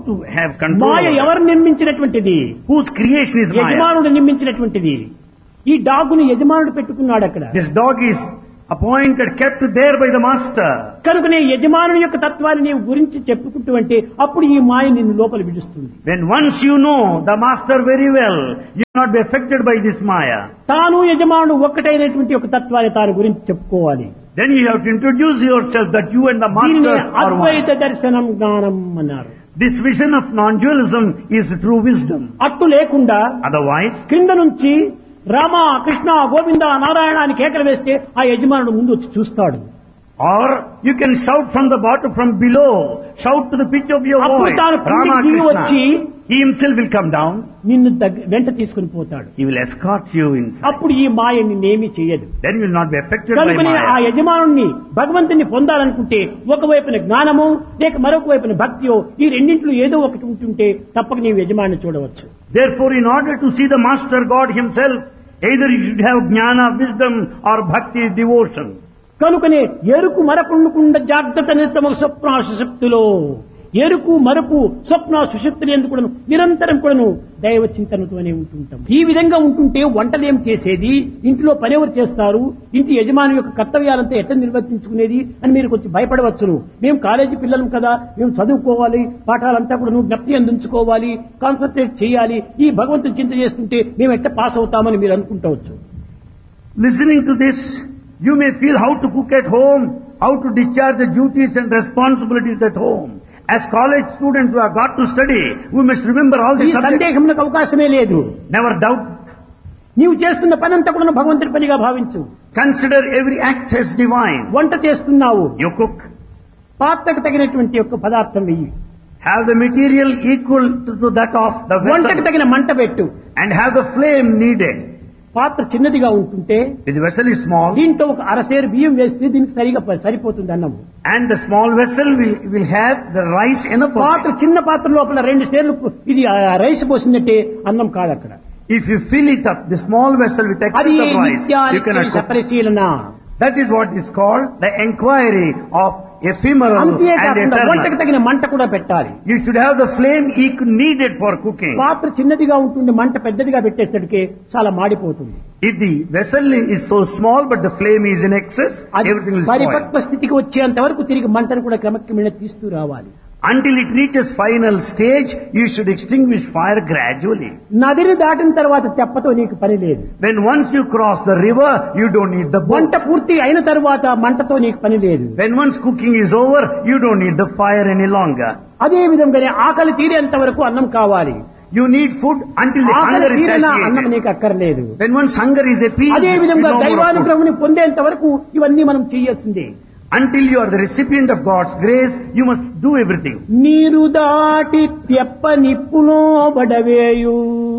to have control Maya over ఎవరు నిర్మించినటువంటిది? it. Whose creation is Maya? యజమానుడు నిర్మించినటువంటిది. ఈ డాగుని యజమానుడు పెట్టుకున్నాడు అక్కడ. This dog is appointed, kept there by the master. కనుకనే యజమానుని యొక్క తత్వాన్ని నీవు గురించి చెప్పుకుంటూ అంటే అప్పుడు ఈ మాయ నిన్ను లోపల విడుస్తుంది. When once you know the master very well, you will not be affected by this Maya. తాను యజమానుడు ఒక్కటైనటువంటి ఒక తత్వాన్ని తాను గురించి చెప్పుకోవాలి. Then you have to introduce yourself that you and the దీనినే master are అద్వైత one. దర్శనం జ్ఞానం అన్నారు. This vision of non-dualism is true wisdom. అట్టు లేకుండా Otherwise, కింద నుంచి రామ కృష్ణ గోవింద నారాయణ అని కేకలు వేస్తే ఆ యజమానుడు ముందు వచ్చి చూస్తాడు. or you can shout from the bottom, from below, shout to the pitch of your అప్పుడు voice, తాను Rama కిందికి దిగి వచ్చి Krishna. He himself will come down. నిన్ను దగ్గ- వెంట తీసుకుని పోతాడు. He will escort you inside. అప్పుడు ఈ మాయ నిన్నేమీ చేయదు. Then you will not be affected by కనుకనే ఆ Maya. యజమానుణ్ణి భగవంతుని పొందాలనుకుంటే ఒకవైపున జ్ఞానము లేక మరొక వైపున భక్తియో ఈ రెండింటిలో ఏదో ఒకటి ఉంటుంటే తప్పక నీవు యజమాని చూడవచ్చు. Therefore, in order to see the master God himself, either you should have jnana, wisdom, or bhakti, devotion. కనుకనే ఎరుకు మరకుండకుండా జాగ్రత్త నిత్యము స్వప్న సుషుప్తిలో ఎరుకు మరపు స్వప్న సుషుప్తులు ఎందుకు కూడాను నిరంతరం కూడాను దైవ చింతనతోనే ఉంటుంటాం. ఈ విధంగా ఉంటుంటే వంటలేం చేసేది, ఇంట్లో పనెవరు చేస్తారు, ఇంటి యజమాని యొక్క కర్తవ్యాలంతా ఎట్లా నిర్వర్తించుకునేది అని మీరు కొంచెం భయపడవచ్చును. మేము కాలేజీ పిల్లలం కదా, మేము చదువుకోవాలి, పాఠాలంతా కూడా నువ్వు జ్ఞప్తి అందించుకోవాలి, కాన్సన్ట్రేట్ చేయాలి, ఈ భగవంతుని చింత చేస్తుంటే మేము ఎట్లా పాస్ అవుతామని మీరు అనుకుంటవచ్చు. Listening to this, you may feel how to cook at home, how to discharge the duties and responsibilities at home. As college students who have got to study, we must remember all ఈ these subjects. సందేహములకు అవకాశమే లేదు. Never doubt. నీవు చేస్తున్న పనంతా కూడా భగవంతుడి పనిగా భావించు. Consider every act as divine. వంట చేస్తున్నావు, You cook. పాత్రకు తగినటువంటి యొక్క పదార్థం వెయ్యి, Have the material equal to, to that of the వంటకు vessel. తగిన మంట పెట్టు. And have the flame needed. పాత్ర చిన్నదిగా ఉంటుంటే If the vessel is small, దీంట్లో ఒక అరసేరు బియ్యం వేస్తే దీనికి సరిగా ప- సరిపోతుంది అన్నము. and the small vessel will, will have the rice enough of పాత్ర it. చిన్న పాత్ర లోపల రెండు సేర్లు పు- ఇది ఆ రైస్ పోసిందంటే అన్నం కాదు అక్కడ. If you fill it up, the small vessel with excess అది of rice, you నిత్యానిత్య cannot cook. పరిశీలన. That is what is called the inquiry of ephemeral and అంతేకాకుండా వంటకు eternal. తగిన మంట కూడా పెట్టాలి. You should have the flame equal needed for cooking. పాత్ర చిన్నదిగా ఉంటుంది, మంట పెద్దదిగా పెట్టేసరికి చాలా మాడిపోతుంది. If the vessel is so small but the flame is in excess, అది everything will spoil. పరిపక్వ స్థితికి వచ్చేంత వరకు తిరిగి మంటను కూడా క్రమక్రమేణా తీస్తూ రావాలి. Until it reaches final stage, you should extinguish fire gradually. నదిని దాటిన తర్వాత తెప్పతో నీకు పని లేదు. When once you cross the river, you don't need the వంట boat. పూర్తి అయిన తర్వాత మంటతో నీకు పని లేదు. When once cooking is over, you don't need the fire any longer. అదే విధంగానే ఆకలి తీరేంత వరకు అన్నం కావాలి. You need food until the ఆకలి hunger is తీరిన అన్నం satiated. నీకు అక్కర్లేదు. When once hunger is appeased, అదే you విధంగా no more of food. దైవానుగ్రహముని పొందేంత వరకు ఇవన్నీ మనం చేయాల్సిందే. Until you are the recipient of God's grace, you must do everything. నీరు దాటి తెప్ప నిప్పులో బడవేయు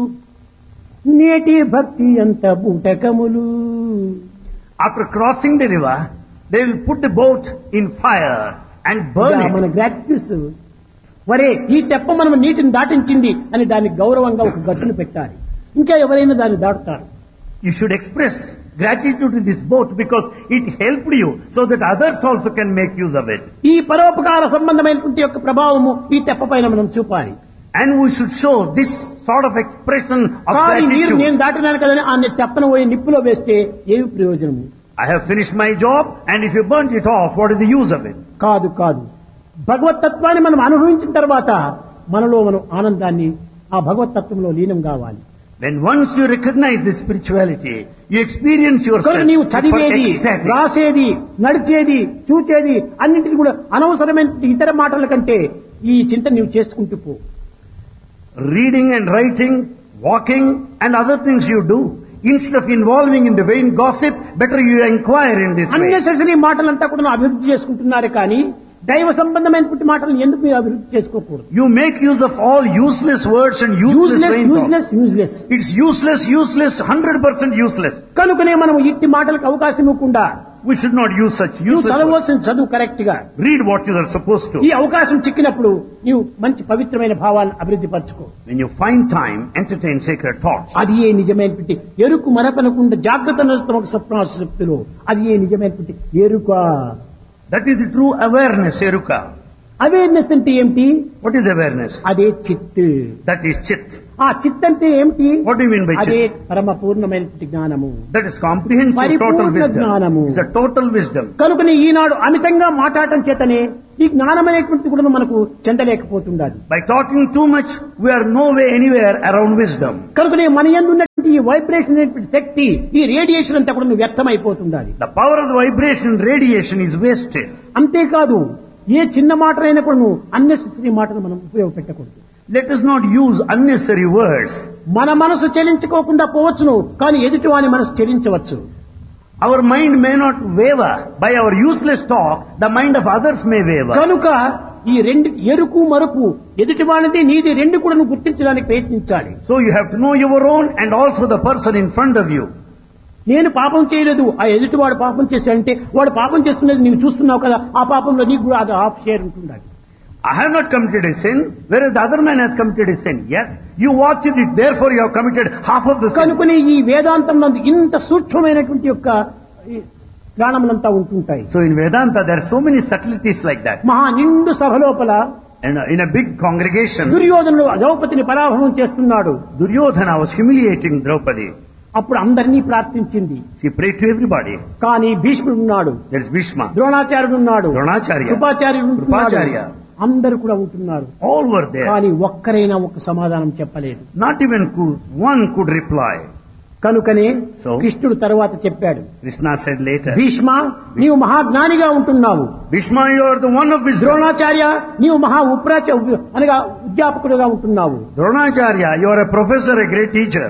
నేటి భక్తి అంత బూటకములు. After crossing the river, they will put the boat in fire and burn ఇలా మన it. గ్రాట్యూస్ వరే ఈ తెప్ప మనం నీటిని దాటించింది అని దానికి గౌరవంగా ఒక గట్టును పెట్టాలి. ఇంకా ఎవరైనా దాన్ని దాటుతారు. You should express gratitude to this boat because it helped you so that others also can make use of it. ఈ పరోపకార సంబంధమైనటువంటి యొక్క ప్రభావము ఈ తెప్ప పైన మనం చూపాలి. And we should show this sort of expression of కానీ మీరు నేను gratitude. దాటినాను కదని ఆ తెప్పను పోయి నిప్పులో వేస్తే ఏమి ప్రయోజనము? I have finished my job and if you burnt it off, what is the use of it? కాదు కాదు భగవతత్వాన్ని మనం అనుభవించిన తర్వాత మనలో మనం ఆనందాన్ని ఆ భగవతత్వంలో లీనం కావాలి. When once you recognize this spirituality, you experience yourself కనుక నీవు for చదివేది ecstatic. రాసేది నడిచేది చూచేది అన్నింటినీ కూడా అనవసరమైన ఇతర మాటల కంటే ఈ చింత నీవు చేసుకుంటూ పో. Reading and writing, walking and other things you do, instead of involving in the vain gossip, better you inquire in this way. Unnecessary మాటలంతా కూడా అభివృద్ధి చేసుకుంటున్నారు కానీ దైవ సంబంధమైనటువంటి మాటలను ఎందుకు మీరు అభివృద్ధి చేసుకోకూడదు? You make use of all useless words and useless useless vain talk. Useless useless It's useless, useless, one hundred percent useless. కనుకనే మనం ఇట్టి మాటలకు అవకాశం ఇవ్వకుండా We should not use such నువ్వు useless words. చదవవలసిన చదువు కరెక్ట్ గా Read what you are supposed to. ఈ అవకాశం చిక్కినప్పుడు నీవు మంచి పవిత్రమైన భావాలను అభివృద్ధి పరచుకో. When you find time, entertain sacred thoughts. అది ఏ నిజమైనటువంటి ఎరుకు మరపనకుండా జాగ్రత్త నడుస్తున్న ఒక స్వప్నాశక్తులు అది ఏ నిజమైనటువంటి ఎరుక. That is the true awareness, Eruka. Awareness అంటే ఏమిటి? What is awareness? అదే చిత్. That is chit. ఆ చిత్ అంటే ఏమిటి? What do you mean by అదే chit? పరమ పూర్ణమైనటువంటి జ్ఞానము. That is comprehensive total పరిపూర్ణ wisdom. జ్ఞానము. It's a total wisdom. కనుకనే ఈనాడు అమితంగా మాట్లాడటం చేతనే ఈ జ్ఞానం అనేటువంటి కూడా మనకు చెందలేకపోతుండాలి. By talking too much, we are no way anywhere around wisdom. కనుకనే మన యందు ఉన్నటువంటి ఈ వైబ్రేషన్ అనేటువంటి శక్తి, ఈ రేడియేషన్ అంతా కూడా వ్యర్థమైపోతుండాలి. The power of the vibration and radiation is wasted. అంతేకాదు, ఏ చిన్న మాటలైనా కూడా నువ్వు అన్నెసెసరీ మాటలు మనం ఉపయోగపెట్టకూడదు. Let us not use unnecessary words. మన మనసు చెలించుకోకుండా పోవచ్చును, కానీ ఎదుటి వాని మనసు చెలించవచ్చు. Our mind may not waver. By our useless talk, the mind of others may waver. కనుక ఈ రెండు ఎరుకు మరుపు ఎదుటి వానిది నీది రెండు కూడా నువ్వు గుర్తించడానికి ప్రయత్నించాలి. So you have to know your own and also the person in front of you. నేను పాపం చేయలేదు, ఆ ఎదుటి వాడు పాపం చేశాడంటే వాడు పాపం చేస్తున్నది నీవు చూస్తున్నావు కదా, ఆ పాపంలో నీకు కూడా అది హాఫ్ షేర్ ఉంటుండాలి. I have not committed a sin, whereas the other man has committed a sin. Yes, you watched it, therefore you have committed half of the sin. కనుకనే ఈ వేదాంతం నందు ఇంత సూక్ష్మమైనటువంటి యొక్క జ్ఞానములంతా ఉంటుంటాయి. So in Vedanta there are so many subtleties like that. మహా నిండు సభ లోపల And in a big congregation, దుర్యోధనుడు ద్రౌపదిని పరాభవం చేస్తున్నాడు. Duryodhana was humiliating Draupadi. అప్పుడు అందరినీ ప్రార్థించింది. She prayed to everybody. కానీ భీష్ముడు ఉన్నాడు, There is Bhishma, ద్రోణాచార్యుడు ఉన్నాడు, Dronacharya, కృపాచార్యుడు ఉంటున్నాడు. Krupacharya. అందరూ కూడా ఉంటున్నారు. All were there. కానీ ఒక్కరైనా ఒక సమాధానం చెప్పలేదు. Not even could, one could reply. కనుకనే So? కృష్ణుడు తరువాత చెప్పాడు, Krishna said later, భీష్మ నీవు మహాజ్ఞానిగా ఉంటున్నావు, Bhishma, you are the one of wisdom. Dronacharya నీవు మహా ఉప్రాచ అనగా అధ్యాపకుడుగా ఉంటున్నావు. Dronacharya, you are a professor, a great teacher.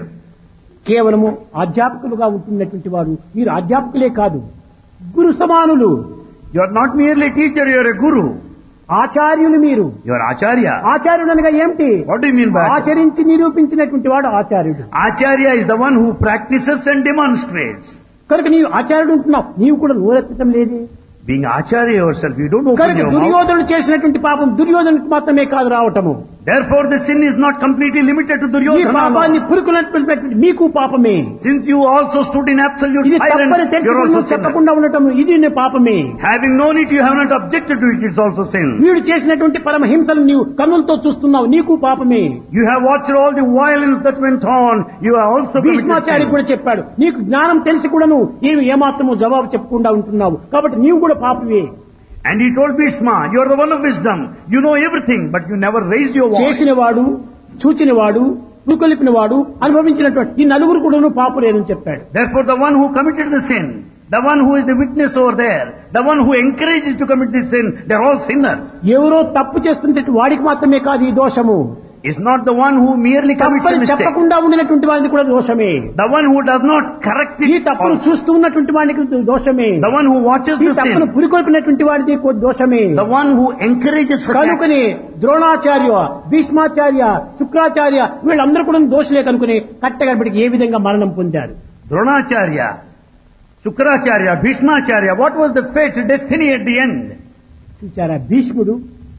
కేవలము అధ్యాపకులుగా ఉంటున్నటువంటి వారు మీరు అధ్యాపకులే కాదు, గురు సమానులు. You are not merely a teacher, you are a guru. ఆచార్యులు మీరు. You are Acharya. ఆచార్యుడు అనగా ఏమిటి? What do you mean by Acharya? ఆచరించి నిరూపించినటువంటి వాడు ఆచార్యుడు. Acharya is the one who practices and demonstrates. కనుక నీవు ఆచార్యుడు ఉంటున్నావు, నీవు కూడా నోరెత్తడం లేదే. Being Acharya yourself, you don't open కనుక your mouth. దుర్యోధనుడు చేసినటువంటి పాపం దుర్యోధనుడికి మాత్రమే కాదు రావటము. Therefore the sin is not completely limited to ఈ Duryodhana పాపాన్ని alone. పురుకున్నటువంటి మీకు పాపమే. Since you also stood in absolute ఇది silence, తప్పని you are తెలుసుకుని also నువ్వు sinner. చెప్పకుండా ఉండటం ఇది నీ పాపమే. Having known it, you have not objected to it, it's also sin. వీడు చేసినటువంటి పరమ హింసలు నీవు కన్నులతో చూస్తున్నావు, నీకు పాపమే. You have watched all the violence that went on, you have also committed Bhishmacharya sin. కూడా చెప్పాడు, నీకు జ్ఞానం తెలిసి కూడా నువ్వు నీవు ఏమాత్రము జవాబు చెప్పకుండా ఉంటున్నావు, కాబట్టి నీవు కూడా పాపమే. And he told Bhishma, you are the one of wisdom, you know everything, but you never raised your voice. చేసినవాడు, చూచినవాడు, పురుకొలిపినవాడు, అనుభవించినటువంటి ఈ నలుగురు కూడా పాపులేనని చెప్పాడు. Therefore the one who committed the sin, the one who is the witness over there, the one who encourages to commit this sin, they are all sinners. ఎవరో తప్పు చేస్తుంటే వాడికి మాత్రమే కాదు ఈ దోషము. Is not the one who merely commits a తప్పని mistake. చెప్పకుండా ఉండినటువంటి వాడికి కూడా దోషమే. The one who does not correct ఈ it తప్పును also. చూస్తూ ఉన్నటువంటి వాడికి దోషమే. The one who watches ఈ the తప్పును sin. పురికొల్పినటువంటి వాడికి కూడా దోషమే. The one who encourages such acts. కనుకనే ద్రోణాచార్య, భీష్మాచార్య, శుక్రాచార్య వీళ్ళందరూ కూడా దోషులే కనుకుని కట్టగడపడికి ఏ విధంగా మరణం పొందారు. Dronacharya, Shukracharya, Bhishmacharya, what was the fate, destiny at the end? చూచారా, భీష్ముడు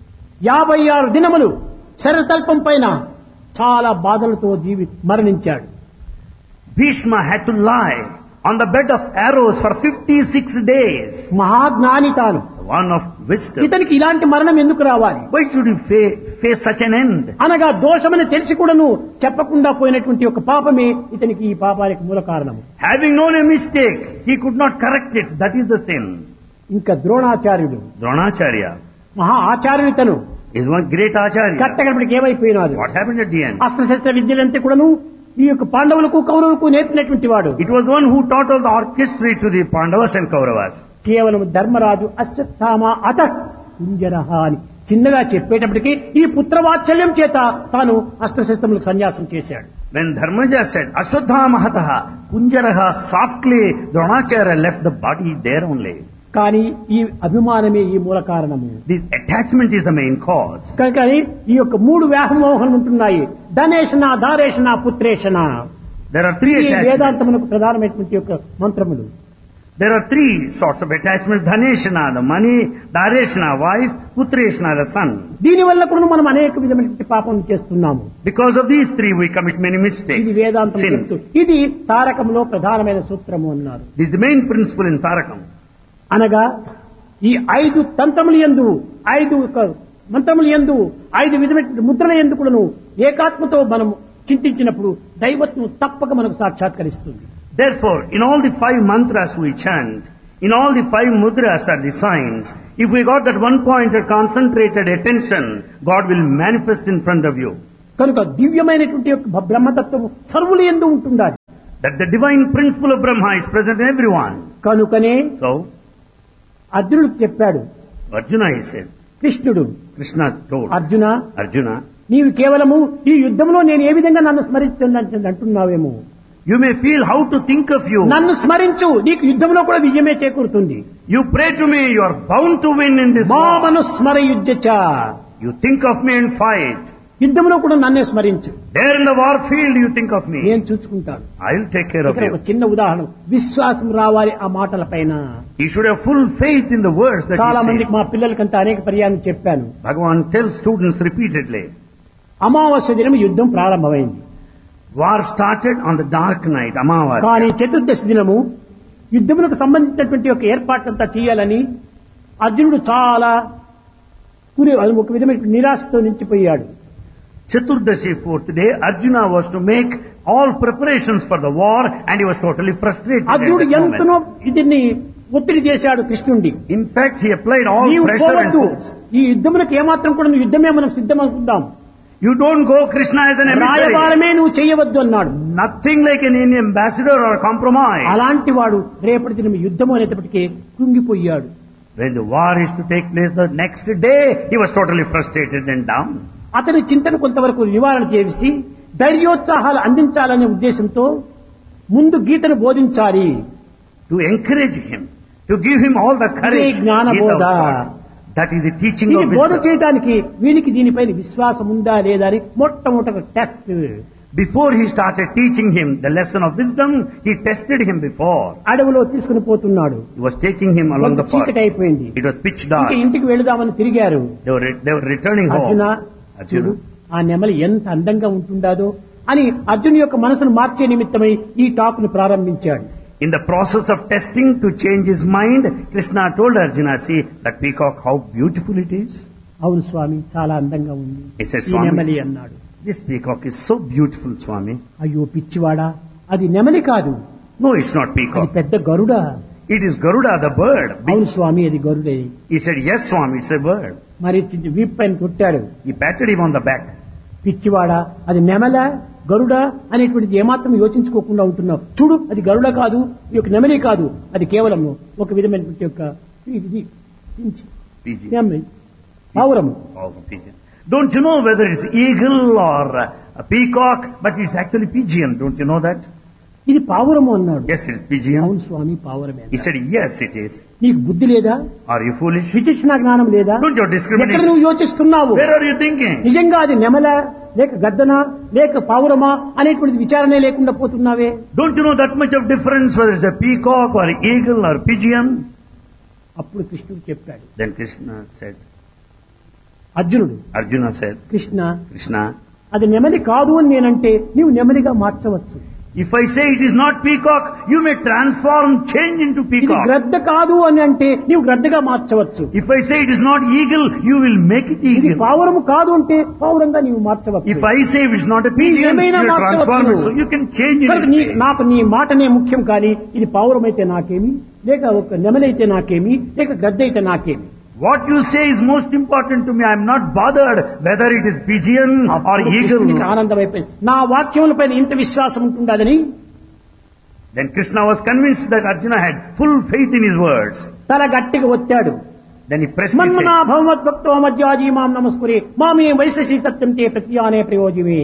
యాభై ఆరు దినములు శరతల్పం పైన చాలా బాధలతో జీవి మరణించాడు. Bhishma had to lie on the bed of arrows for fifty-six days. మహాజ్ఞాని తాను, One of wisdom. ఇతనికి ఇలాంటి మరణం ఎందుకు రావాలి? Why should he fa- face such an end? అనగా దోషమని తెలిసి కూడాను చెప్పకుండా పోయినటువంటి ఒక పాపమే ఇతనికి ఈ పాపానికి మూల కారణము. Having known a mistake, he could not correct it. That is the sin. ఇంకా ద్రోణాచార్యుడు Dronacharya మహా ఆచార్యుడితను is one great Acharya. కట్టగడపడికి ఏమైపోయినాడు? What happened at the end? అస్త్రశస్త్ర విద్యలంటే కూడాను ఈ యొక్క పాండవులకు కౌరవులకు నేర్పినటువంటి వాడు. It was one who taught all the orchestra to the Pandavas and Kauravas. కేవలం ధర్మరాజు అశ్వత్థామ అత కుంజరహ అని చిన్నగా చెప్పేటప్పటికీ ఈ పుత్రవాత్సల్యం చేత తాను అస్త్రశస్త్రములకు సన్యాసం చేశాడు. When Dharmaja said, Ashwadhama hataha, Kunjaraha, softly Dronacharya left the body there only. కానీ ఈ అభిమానమే ఈ మూల కారణము. This attachment is the main cause. కనుక ఈ యొక్క మూడు వ్యామోహములు ఉంటున్నాయి, ధనేషణ, దారేషణ, పుత్రేషణ. There are three ఈ attachments. వేదాంతమునకు ప్రధానమైనటువంటి యొక్క మంత్రములు. There are three sorts of attachments. Dhaneshana, the money, Dareshana, wife, Putreshana, the son. దీని వల్ల కూడా మనం అనేక విధమైనటువంటి పాపం చేస్తున్నాము. Because of these three we commit many ఇది mistakes, వేదాంతం sins. చెప్తూ ఇది తారకంలో ప్రధానమైన సూత్రము అన్నారు. This is the main principle in Tarakam. అనగా ఈ ఐదు తంత్రములు యందు ఐదు ఒక మంత్రములు యందు ఐదు విధమైన ముద్రల యందు కూడాను ఏకాత్మతో మనం చింతించినప్పుడు దైవత్వం తప్పక మనకు సాక్షాత్కరిస్తుంది. Therefore, in all the five mantras we chant, in all the five mudras are the signs. If we got that one-pointed concentrated attention, God will manifest in front of you. కనుక దివ్యమైనటువంటి యొక్క బ్రహ్మతత్వం సర్వుల యందు ఉంటుండాలి. That the divine principle of Brahma is present in everyone. కనుకనే So, అర్జునుడికి చెప్పాడు, Arjuna, he said, కృష్ణుడు, Krishna told అర్జున, Arjuna, నీవు కేవలము ఈ యుద్ధంలో నేను ఏ విధంగా నన్ను స్మరించండి అంటున్నావేమో. you may feel how to think of you. నన్ను స్మరించు, నీకు యుద్ధంలో కూడా విజయమే చేకూరుతుంది. You pray to me, you are bound to win in this war. మామను స్మరయుజ్యచ, You think of me and fight. యుద్ధంలో కూడా నన్నే స్మరించు, There in the war field you think of me. నేను చూసుకుంటాను. I will take care of ఇక్కడ ఒక you. చిన్న ఉదాహరణ, విశ్వాసం రావాలి ఆ మాటల పైన. You should have full faith in the words that చాలా he మందికి says. మా పిల్లలకంతా అనేక పర్యాయం చెప్పాను. Bhagavan tells students repeatedly, అమావాస్య దినం యుద్ధం ప్రారంభమైంది. war started on the dark night, కానీ Amavasya. చతుర్దశి దినము యుద్ధములకు సంబంధించినటువంటి ఒక ఏర్పాట్లంతా చేయాలని అర్జునుడు చాలా కురి ఒక విధమైన నిరాశతో నిలిచిపోయాడు. Chaturdashi, fourth day, Arjuna was to make all preparations for the war and he was totally frustrated at అర్జునుడు that ఎంతనో moment. దీన్ని ఒత్తిడి చేశాడు కృష్ణుడి. In fact, he applied all నీవు pressure and పోవద్దు, force. ఈ యుద్ధములకు ఏమాత్రం కూడా నువ్వు యుద్ధమే మనం సిద్ధం అనుకుందాం, You don't go Krishna as an emissary. రాయబారమే నువ్వు చేయవద్దు అన్నాడు. Nothing like an ambassador or compromise. అలాంటి వాడు రేపటి దినం యుద్ధం అనేటప్పటికీ కృంగిపోయాడు. When the war is to take place the next day, he was totally frustrated and down. అతని చింతన కొంతవరకు నివారణ చేసి ధైర్యోత్సాహాలు అందించాలనే ఉద్దేశంతో ముందు గీతను బోధించాలి. To encourage him, to give him all the courage. ఇదే జ్ఞాన Gita బోధ. was taught. That is the teaching ఇది of బోధ wisdom. చేయడానికి వీనికి దీనిపైన విశ్వాసం ఉందా లేదా అని మొట్టమొదటి test. Before he started teaching him the lesson of wisdom, he tested him before. అడవిలో తీసుకుని పోతున్నాడు. He was taking him along the చీకటి path. అయిపోయింది. It was pitch dark. ఇంకా ఇంటికి వెళదామని తిరిగారు. They were, they were returning Arjuna, home. చూడు Arjuna. ఆ నెమలి ఎంత అందంగా ఉంటుండాదో అని అర్జున్ యొక్క మనసును మార్చే నిమిత్తమై ఈ టాకును ప్రారంభించాడు. In the process of testing to change his mind, Krishna told Arjuna, see that peacock, how beautiful it is. అవును స్వామి, చాలా అందంగా ఉంది He said, ఈ Swami, నెమలి అన్నాడు. this peacock is so beautiful, Swami. అయ్యో పిచ్చివాడా, అది నెమలి కాదు, No, it's not అది peacock. పెద్ద గరుడ. It is Garuda, the bird. అవును స్వామి, అది గరుడే. He said, yes, Swami, it's a bird. మరి వీప్ పైన కొట్టాడు. He patted him on the back. పిచ్చివాడా, అది నెమల గరుడ అనేటువంటిది ఏమాత్రం యోచించుకోకుండా ఉంటున్నావు. చూడు, అది గరుడ కాదు, ఈ యొక్క నెమలి కాదు, అది కేవలం ఒక విధమైనటువంటి యొక్క ఇది పించి, Pigeon. నెమలి, పావురము. Oh, pigeon. Don't you know whether it's eagle or a peacock, but it's actually pigeon. Don't you know that? ఇది పావురము అన్నాడు. Yes, it's pigeon. అవును స్వామి, పావురమే. He said, yes, it is. నీకు బుద్ధి లేదా? Are you foolish? విచక్షణ జ్ఞానం లేదా? Don't you ఎక్కడ discriminate? నువ్వు యోచిస్తున్నావు? Where are you thinking? నిజంగా అది నెమల లేక గద్దన లేక పావురమా అనేటువంటిది విచారణే లేకుండా పోతున్నావే. Don't you know that much of difference whether it's a peacock or eagle or pigeon? అప్పుడు కృష్ణుడు చెప్పాడు. Then Krishna said, అర్జునుడు, Arjuna said, కృష్ణ, Krishna, అది నెమలి కాదు అని నేనంటే నీవు నెమలిగా మార్చవచ్చు. if I say it is not peacock, you may transform, change into ఇది peacock. గ్రద్ద కాదు అని అంటే నీవు గ్రద్దగా మార్చవచ్చు. If I say it is not eagle, you will make it ఇది eagle. పావురము కాదు అంటే పావురంగా నీవు మార్చవచ్చు. If I say it is not a pigeon, you ఏమైనా transform it. మార్చవచ్చు. So you can change it. కనుక నీ నాకు నీ మాటనే ముఖ్యం, కానీ ఇది పావురమైతే నాకేమి, లేక ఒక నెమలైతే నాకేమి, లేక గ్రద్ద అయితే నాకేమి. What you say is most important to me. I am not bothered whether it is pigeon or అప్పుడు eagle. కృష్ణునికి ఆనందం అయిపోయింది. నా వాక్యములపైన ఇంత విశ్వాసం ఉంటుందని. Then Krishna was convinced that Arjuna had full faith in his words. తల గట్టిగా ఒత్తాడు. Then he pressed his మన్మనా head. భగవద్భక్తో మధ్యాజీ మాం నమస్కురే మామే వైశసి సత్యం తే ప్రత్యానే ప్రయోజమే.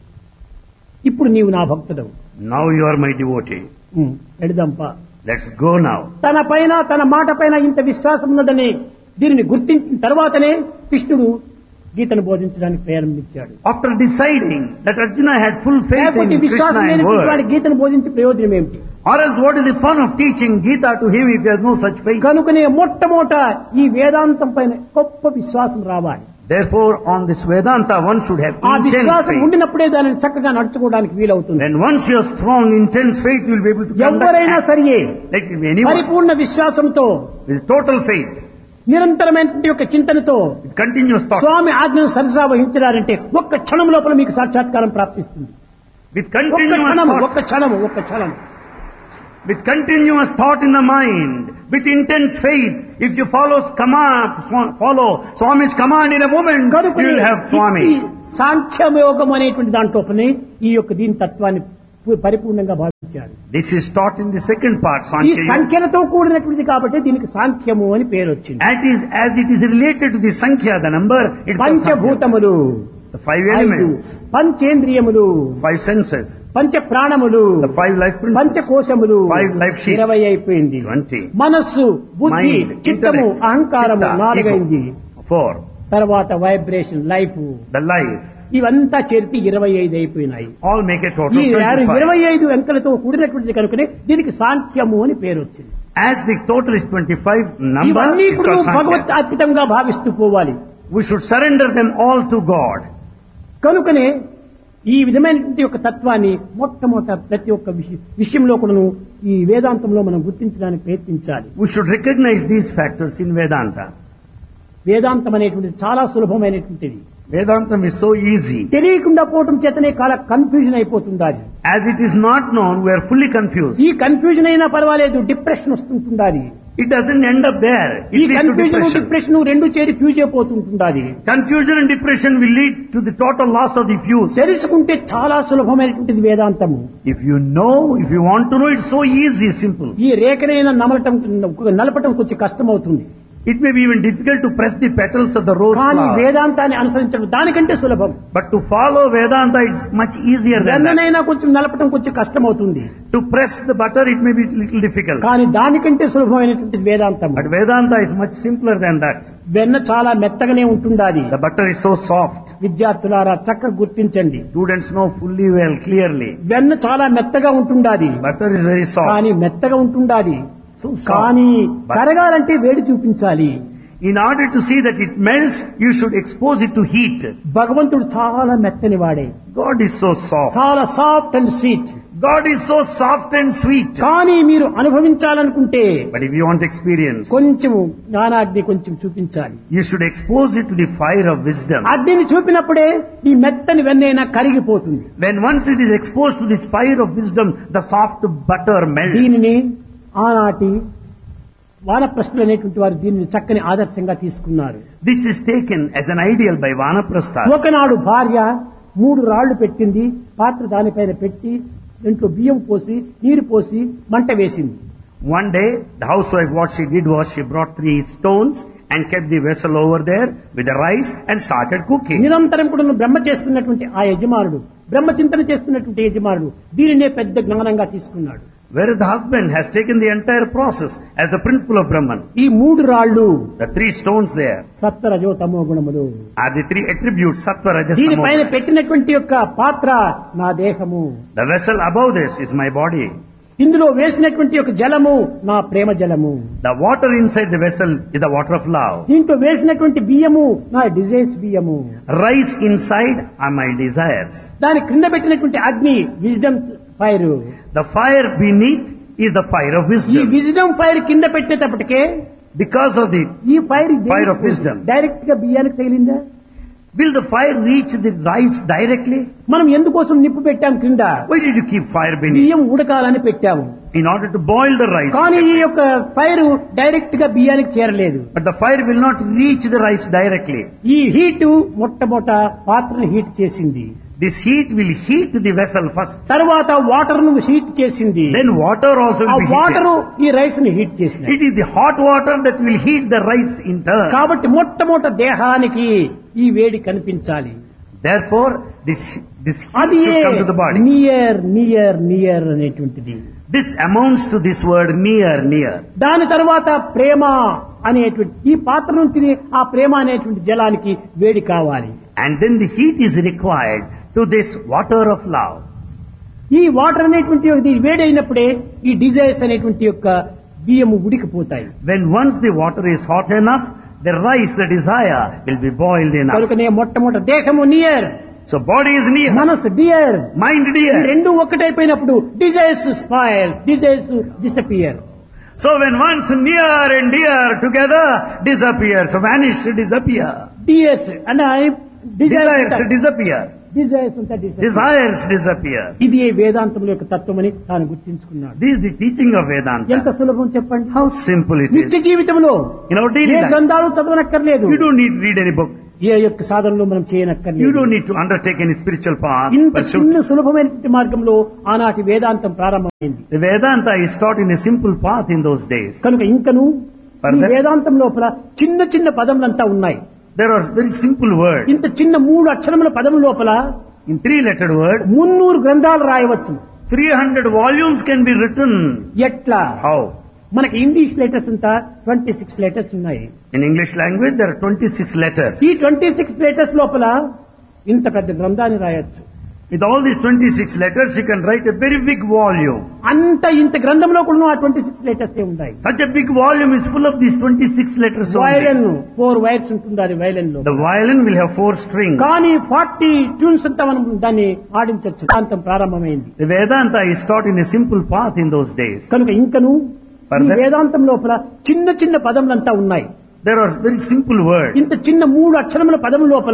ఇప్పుడు నీవు నా భక్తుడవు. Now you are my devotee. ఎడదంపా. Let's go now. తన పైన తన మాట పైన ఇంత విశ్వాసం ఉన్నదని దీనిని గుర్తించిన తర్వాతనే కృష్ణుడు గీతను బోధించడానికి ప్రారంభించాడు. After deciding that Arjuna had full faith లేకపోతే in విశ్వాసం Krishna and లేని వాడి word, గీతను బోధించే ప్రయోజనం ఏమిటి? or else what is the fun of teaching Gita to him if he has no such faith? కనుకనే మొట్టమొదట ఈ వేదాంతం పైన గొప్ప విశ్వాసం రావాలి. Therefore, on this Vedanta, one should have ఆ intense విశ్వాసం faith. ఉండినప్పుడే దానిని చక్కగా నడుచుకోవడానికి వీలవుతుంది. When once you have strong, intense faith, you will be able to conduct ఎవరైనా acts. సరియే Let it be anyone పరిపూర్ణ విశ్వాసంతో with total faith. నిరంతరమైనటువంటి యొక్క చింతనతో continuous thought. స్వామి ఆజ్ఞను సరసా వహించడారంటే ఒక్క క్షణం లోపల మీకు సాక్షాత్కారం ప్రాప్తిస్తుంది. With ఒక్క continuous క్షణం thought. ఒక్క క్షణం ఒక్క క్షణం With continuous thought in the mind, with intense faith, if you follow command, follow Swami's command in a moment, you will have Swami. సాంఖ్యయోగం అనేటువంటి దాంట్లోనే ఈ యొక్క దీని తత్వాన్ని పరిపూర్ణంగా భావించారు. This is taught in the second part, ఈ Sankhya Yoga. సంఖ్యలతో కూడినటువంటిది కాబట్టి దీనికి సాంఖ్యము అని పేరు వచ్చింది. As is, as it is related to the Sankhya, the number, it's called Sankhya. పంచభూతములు, The five ఐదు, elements, పంచేంద్రియములు, five senses, పంచ ప్రాణములు, the five life principles, పంచకోశములు, five life sheets, ఇరవై అయిపోయింది. twenty, మనస్సు, బుద్ధి, mind, చిత్తము, intellect, అహంకారము chitta, నాలుగైంది. ego, four, తర్వాత వైబ్రేషన్, లైఫ్, the life, ఇవంతా చేరితే ఇరవై ఐదు అయిపోయినాయి. all make a ఈ total of twenty-five. ఇరవై ఐదు అంకెలతో కూడినటువంటిది కనుకనే దీనికి సాంఖ్యము అని పేరు వచ్చింది. As the total is twenty-five, number ఇవన్నీ is ఇప్పుడు called భగవత్ Sankhya. అర్పితంగా భావిస్తూ పోవాలి. We should surrender them all to God. కనుకనే ఈ విధమైనటువంటి యొక్క తత్వాన్ని మొట్టమొదట ప్రతి ఒక్క విషయం విషయంలో కూడాను ఈ వేదాంతంలో మనం గుర్తించడానికి ప్రయత్నించాలి. We should recognize these factors in Vedanta. వేదాంతం అనేటువంటిది చాలా సులభమైనటువంటిది. Vedantam is so easy. తెలియకుండా పోవటం చేతనే చాలా confusion అయిపోతుండాలి. As it is not known, we are fully confused. ఈ కన్ఫ్యూజన్ అయినా పర్వాలేదు, depression వస్తుంటుండాలి. It doesn't end up there. It ఈ leads to confusion depression. Depression రెండు చేరి fuse అయిపోతుంటుండాలి. Confusion and depression will lead to the total loss of the fuse. తెలుసుకుంటే చాలా సులభమైనటువంటిది వేదాంతము. If you know, if you want to know, it's so easy, simple. ఈ రేఖనైనా నమలటం నలపటం కొంచెం కష్టం అవుతుంది. It may be even difficult to press the petals of the rose కానీ flower. వేదాంతాన్ని అనుసరించడం దానికంటే సులభం. But to follow Vedanta is much easier than that. వెన్ననైనా కొంచెం నలపటం కొంచెం కష్టం అవుతుంది. To press the butter, it may be a little difficult. కానీ దానికంటే సులభమైనటువంటిది వేదాంతం. But Vedanta is much simpler than that. వెన్న చాలా మెత్తగానే ఉంటుండాలి. The butter is so soft. విద్యార్థులారా చక్కగా గుర్తించండి. Students know fully well, clearly. వెన్న చాలా మెత్తగా ఉంటుండాది. Butter is very soft. కానీ మెత్తగా ఉంటుండాది. So soft. కానీ But కరగాలంటే వేడి చూపించాలి. in order to see that it melts, you should expose it to heat. భగవంతుడు చాలా మెత్తని వాడే. God is so soft. చాలా soft and sweet. God is so soft and sweet. కానీ మీరు అనుభవించాలనుకుంటే But if you want experience, కొంచెం జ్ఞానాగ్ని కొంచెం చూపించాలి. you should expose it to the fire of wisdom. అగ్నిని చూపినప్పుడే ఈ మెత్తని వెన్నైనా కరిగిపోతుంది. When once it is exposed to this fire of wisdom, the soft butter melts. దీనిని ఆనాటి వానప్రస్థులు అనేటువంటి వారు దీనిని చక్కని ఆదర్శంగా తీసుకున్నారు. This is taken as an ideal by Vanaprastha. ఒకనాడు భార్య మూడు రాళ్లు పెట్టింది, పాత్ర దానిపైన పెట్టి దాంట్లో బియ్యం పోసి నీరు పోసి మంట వేసింది. One day, the housewife, what she did was she brought three stones and kept the vessel over there with the rice and started cooking. నిరంతరం కూడా బ్రహ్మ చేస్తున్నటువంటి ఆ యజమానుడు, బ్రహ్మ చింతన చేస్తున్నటువంటి యజమానుడు దీనినే పెద్ద జ్ఞానంగా తీసుకున్నాడు. Whereas the husband has taken the entire process as the principle of Brahman. ఈ మూడు రాళ్లు The three stones there సత్వ రజో తమో గుణములు. are the three attributes, sattva, rajas, దీనిపైన tamogunas. పెట్టినటువంటి యొక్క పాత్ర నా దేహము, The vessel above this is my body. ఇందులో వేసినటువంటి యొక్క జలము నా ప్రేమ జలము, The water inside the vessel is the water of love. దీంట్లో వేసినటువంటి బియ్యము నా డిజైర్స్ బియ్యము, Rice inside are my desires. దాని క్రింద పెట్టినటువంటి అగ్ని wisdom fire. The fire beneath is the fire of ఈ wisdom. విజ్డమ్ ఫైర్ కింద పెట్టేటప్పటికే Because of the, ఈ fire Fire of wisdom. Direct గా బియ్యానికి తగిలిందా? will the fire reach the rice directly? మనం ఎందుకోసం నిప్పు పెట్టాం కింద? Why did you keep fire beneath? బియ్యం ఉడకాలని పెట్టాము. In order to boil the rice. కానీ ఈ యొక్క ఫైర్ డైరెక్ట్ గా బియ్యానికి చేరలేదు. But the fire will not reach the rice directly. ఈ హీట్ మొట్టమొదట పాత్రను హీట్ చేసింది. This heat will heat the vessel first. తర్వాత వాటర్ ను హీట్ చేసింది. Then water also ఆ will be వాటర్ heated. ఈ రైస్ ని హీట్ చేసింది. It is the hot water that will heat the rice in turn. కాబట్టి మొట్టమొదట దేహానికి ఈ వేడి కనిపించాలి. Therefore, this, this heat అది should come to the body. Near near near అనేటువంటిది. This amounts to this word near, near. దాని తర్వాత ప్రేమ అనేటువంటి ఈ పాత్ర నుంచి ఆ ప్రేమ అనేటువంటి జలానికి వేడి కావాలి. And then the heat is required to this water of love. ఈ వాటర్ అనేటువంటి ఇది వేడి అయినప్పుడే ఈ డిజైర్స్ అనేటువంటి యొక్క బియ్యము ఉడికిపోతాయి. When once the water is hot enough, the rice, the desire, will be boiled enough. కనుకనే మొట్టమొదటి దేహము near, So body is near, మనసు డియర్. mind ఈ near. రెండు ఒక్కటైపోయినప్పుడు desires spoil, desires disappear. So when once near and dear together disappears, vanish, disappear. DS అంటే Desires disappear. Desires అంతా disappear. Desires disappear. ఇది ఈ వేదాంతముల యొక్క తత్వమని తాను గుర్తించుకున్నాడు. This is the teaching of ఎంత Vedanta. సులభం చెప్పండి. How simple it నిత్య is. జీవితంలో In our daily A life, గ్రంథాలు చదవనక్కర్లేదు. you don't need to read any book. ఏ యొక్క సాధనలో మనం You చేయనక్కర్లేదు. don't need to undertake any spiritual path. ఇంత Pursuit. చిన్న సులభమైనటువంటి మార్గంలో ఆనాటి వేదాంతం ప్రారంభమైంది. The Vedanta is taught in a simple path in those days. కనుక ఇంకను ఈ Further? వేదాంతం లోపల చిన్న చిన్న పదములంతా ఉన్నాయి. There are very simple words. ఇంత చిన్న మూడు అక్షరముల పదము లోపల In three-lettered word, మున్నూరు గ్రంథాలు రాయవచ్చు. three hundred volumes can be written. ఎట్లా? How? మనకి ఇంగ్లీష్ లెటర్స్ అంతా ట్వంటీ సిక్స్ లెటర్స్ ఉన్నాయి. In English language, there are twenty-six letters. ఈ ట్వంటీ సిక్స్ లెటర్స్ లోపల ఇంత పెద్ద గ్రంథాన్ని రాయొచ్చు. With all these twenty-six letters, you can write a very big volume. అంత ఇంత గ్రంథంలో కూడా ఆ ట్వంటీ సిక్స్ లెటర్స్ ఉన్నాయి. Such a big volume is full of these twenty-six letters only. Violin four wires ఉంటుంది అది వయలిన్ లో. The violin will have four strings. కానీ ఫార్టీ ట్యూన్స్ అంతా మనం దాన్ని ఆడించవచ్చు. వేదాంతం ప్రారంభమైంది. The Vedanta is taught in a simple path in those days. కనుక ఇంకను ఈ Further? వేదాంతం లోపల చిన్న చిన్న పదములంతా ఉన్నాయి. There are very simple words. ఇంత చిన్న మూడు అక్షరముల పదము లోపల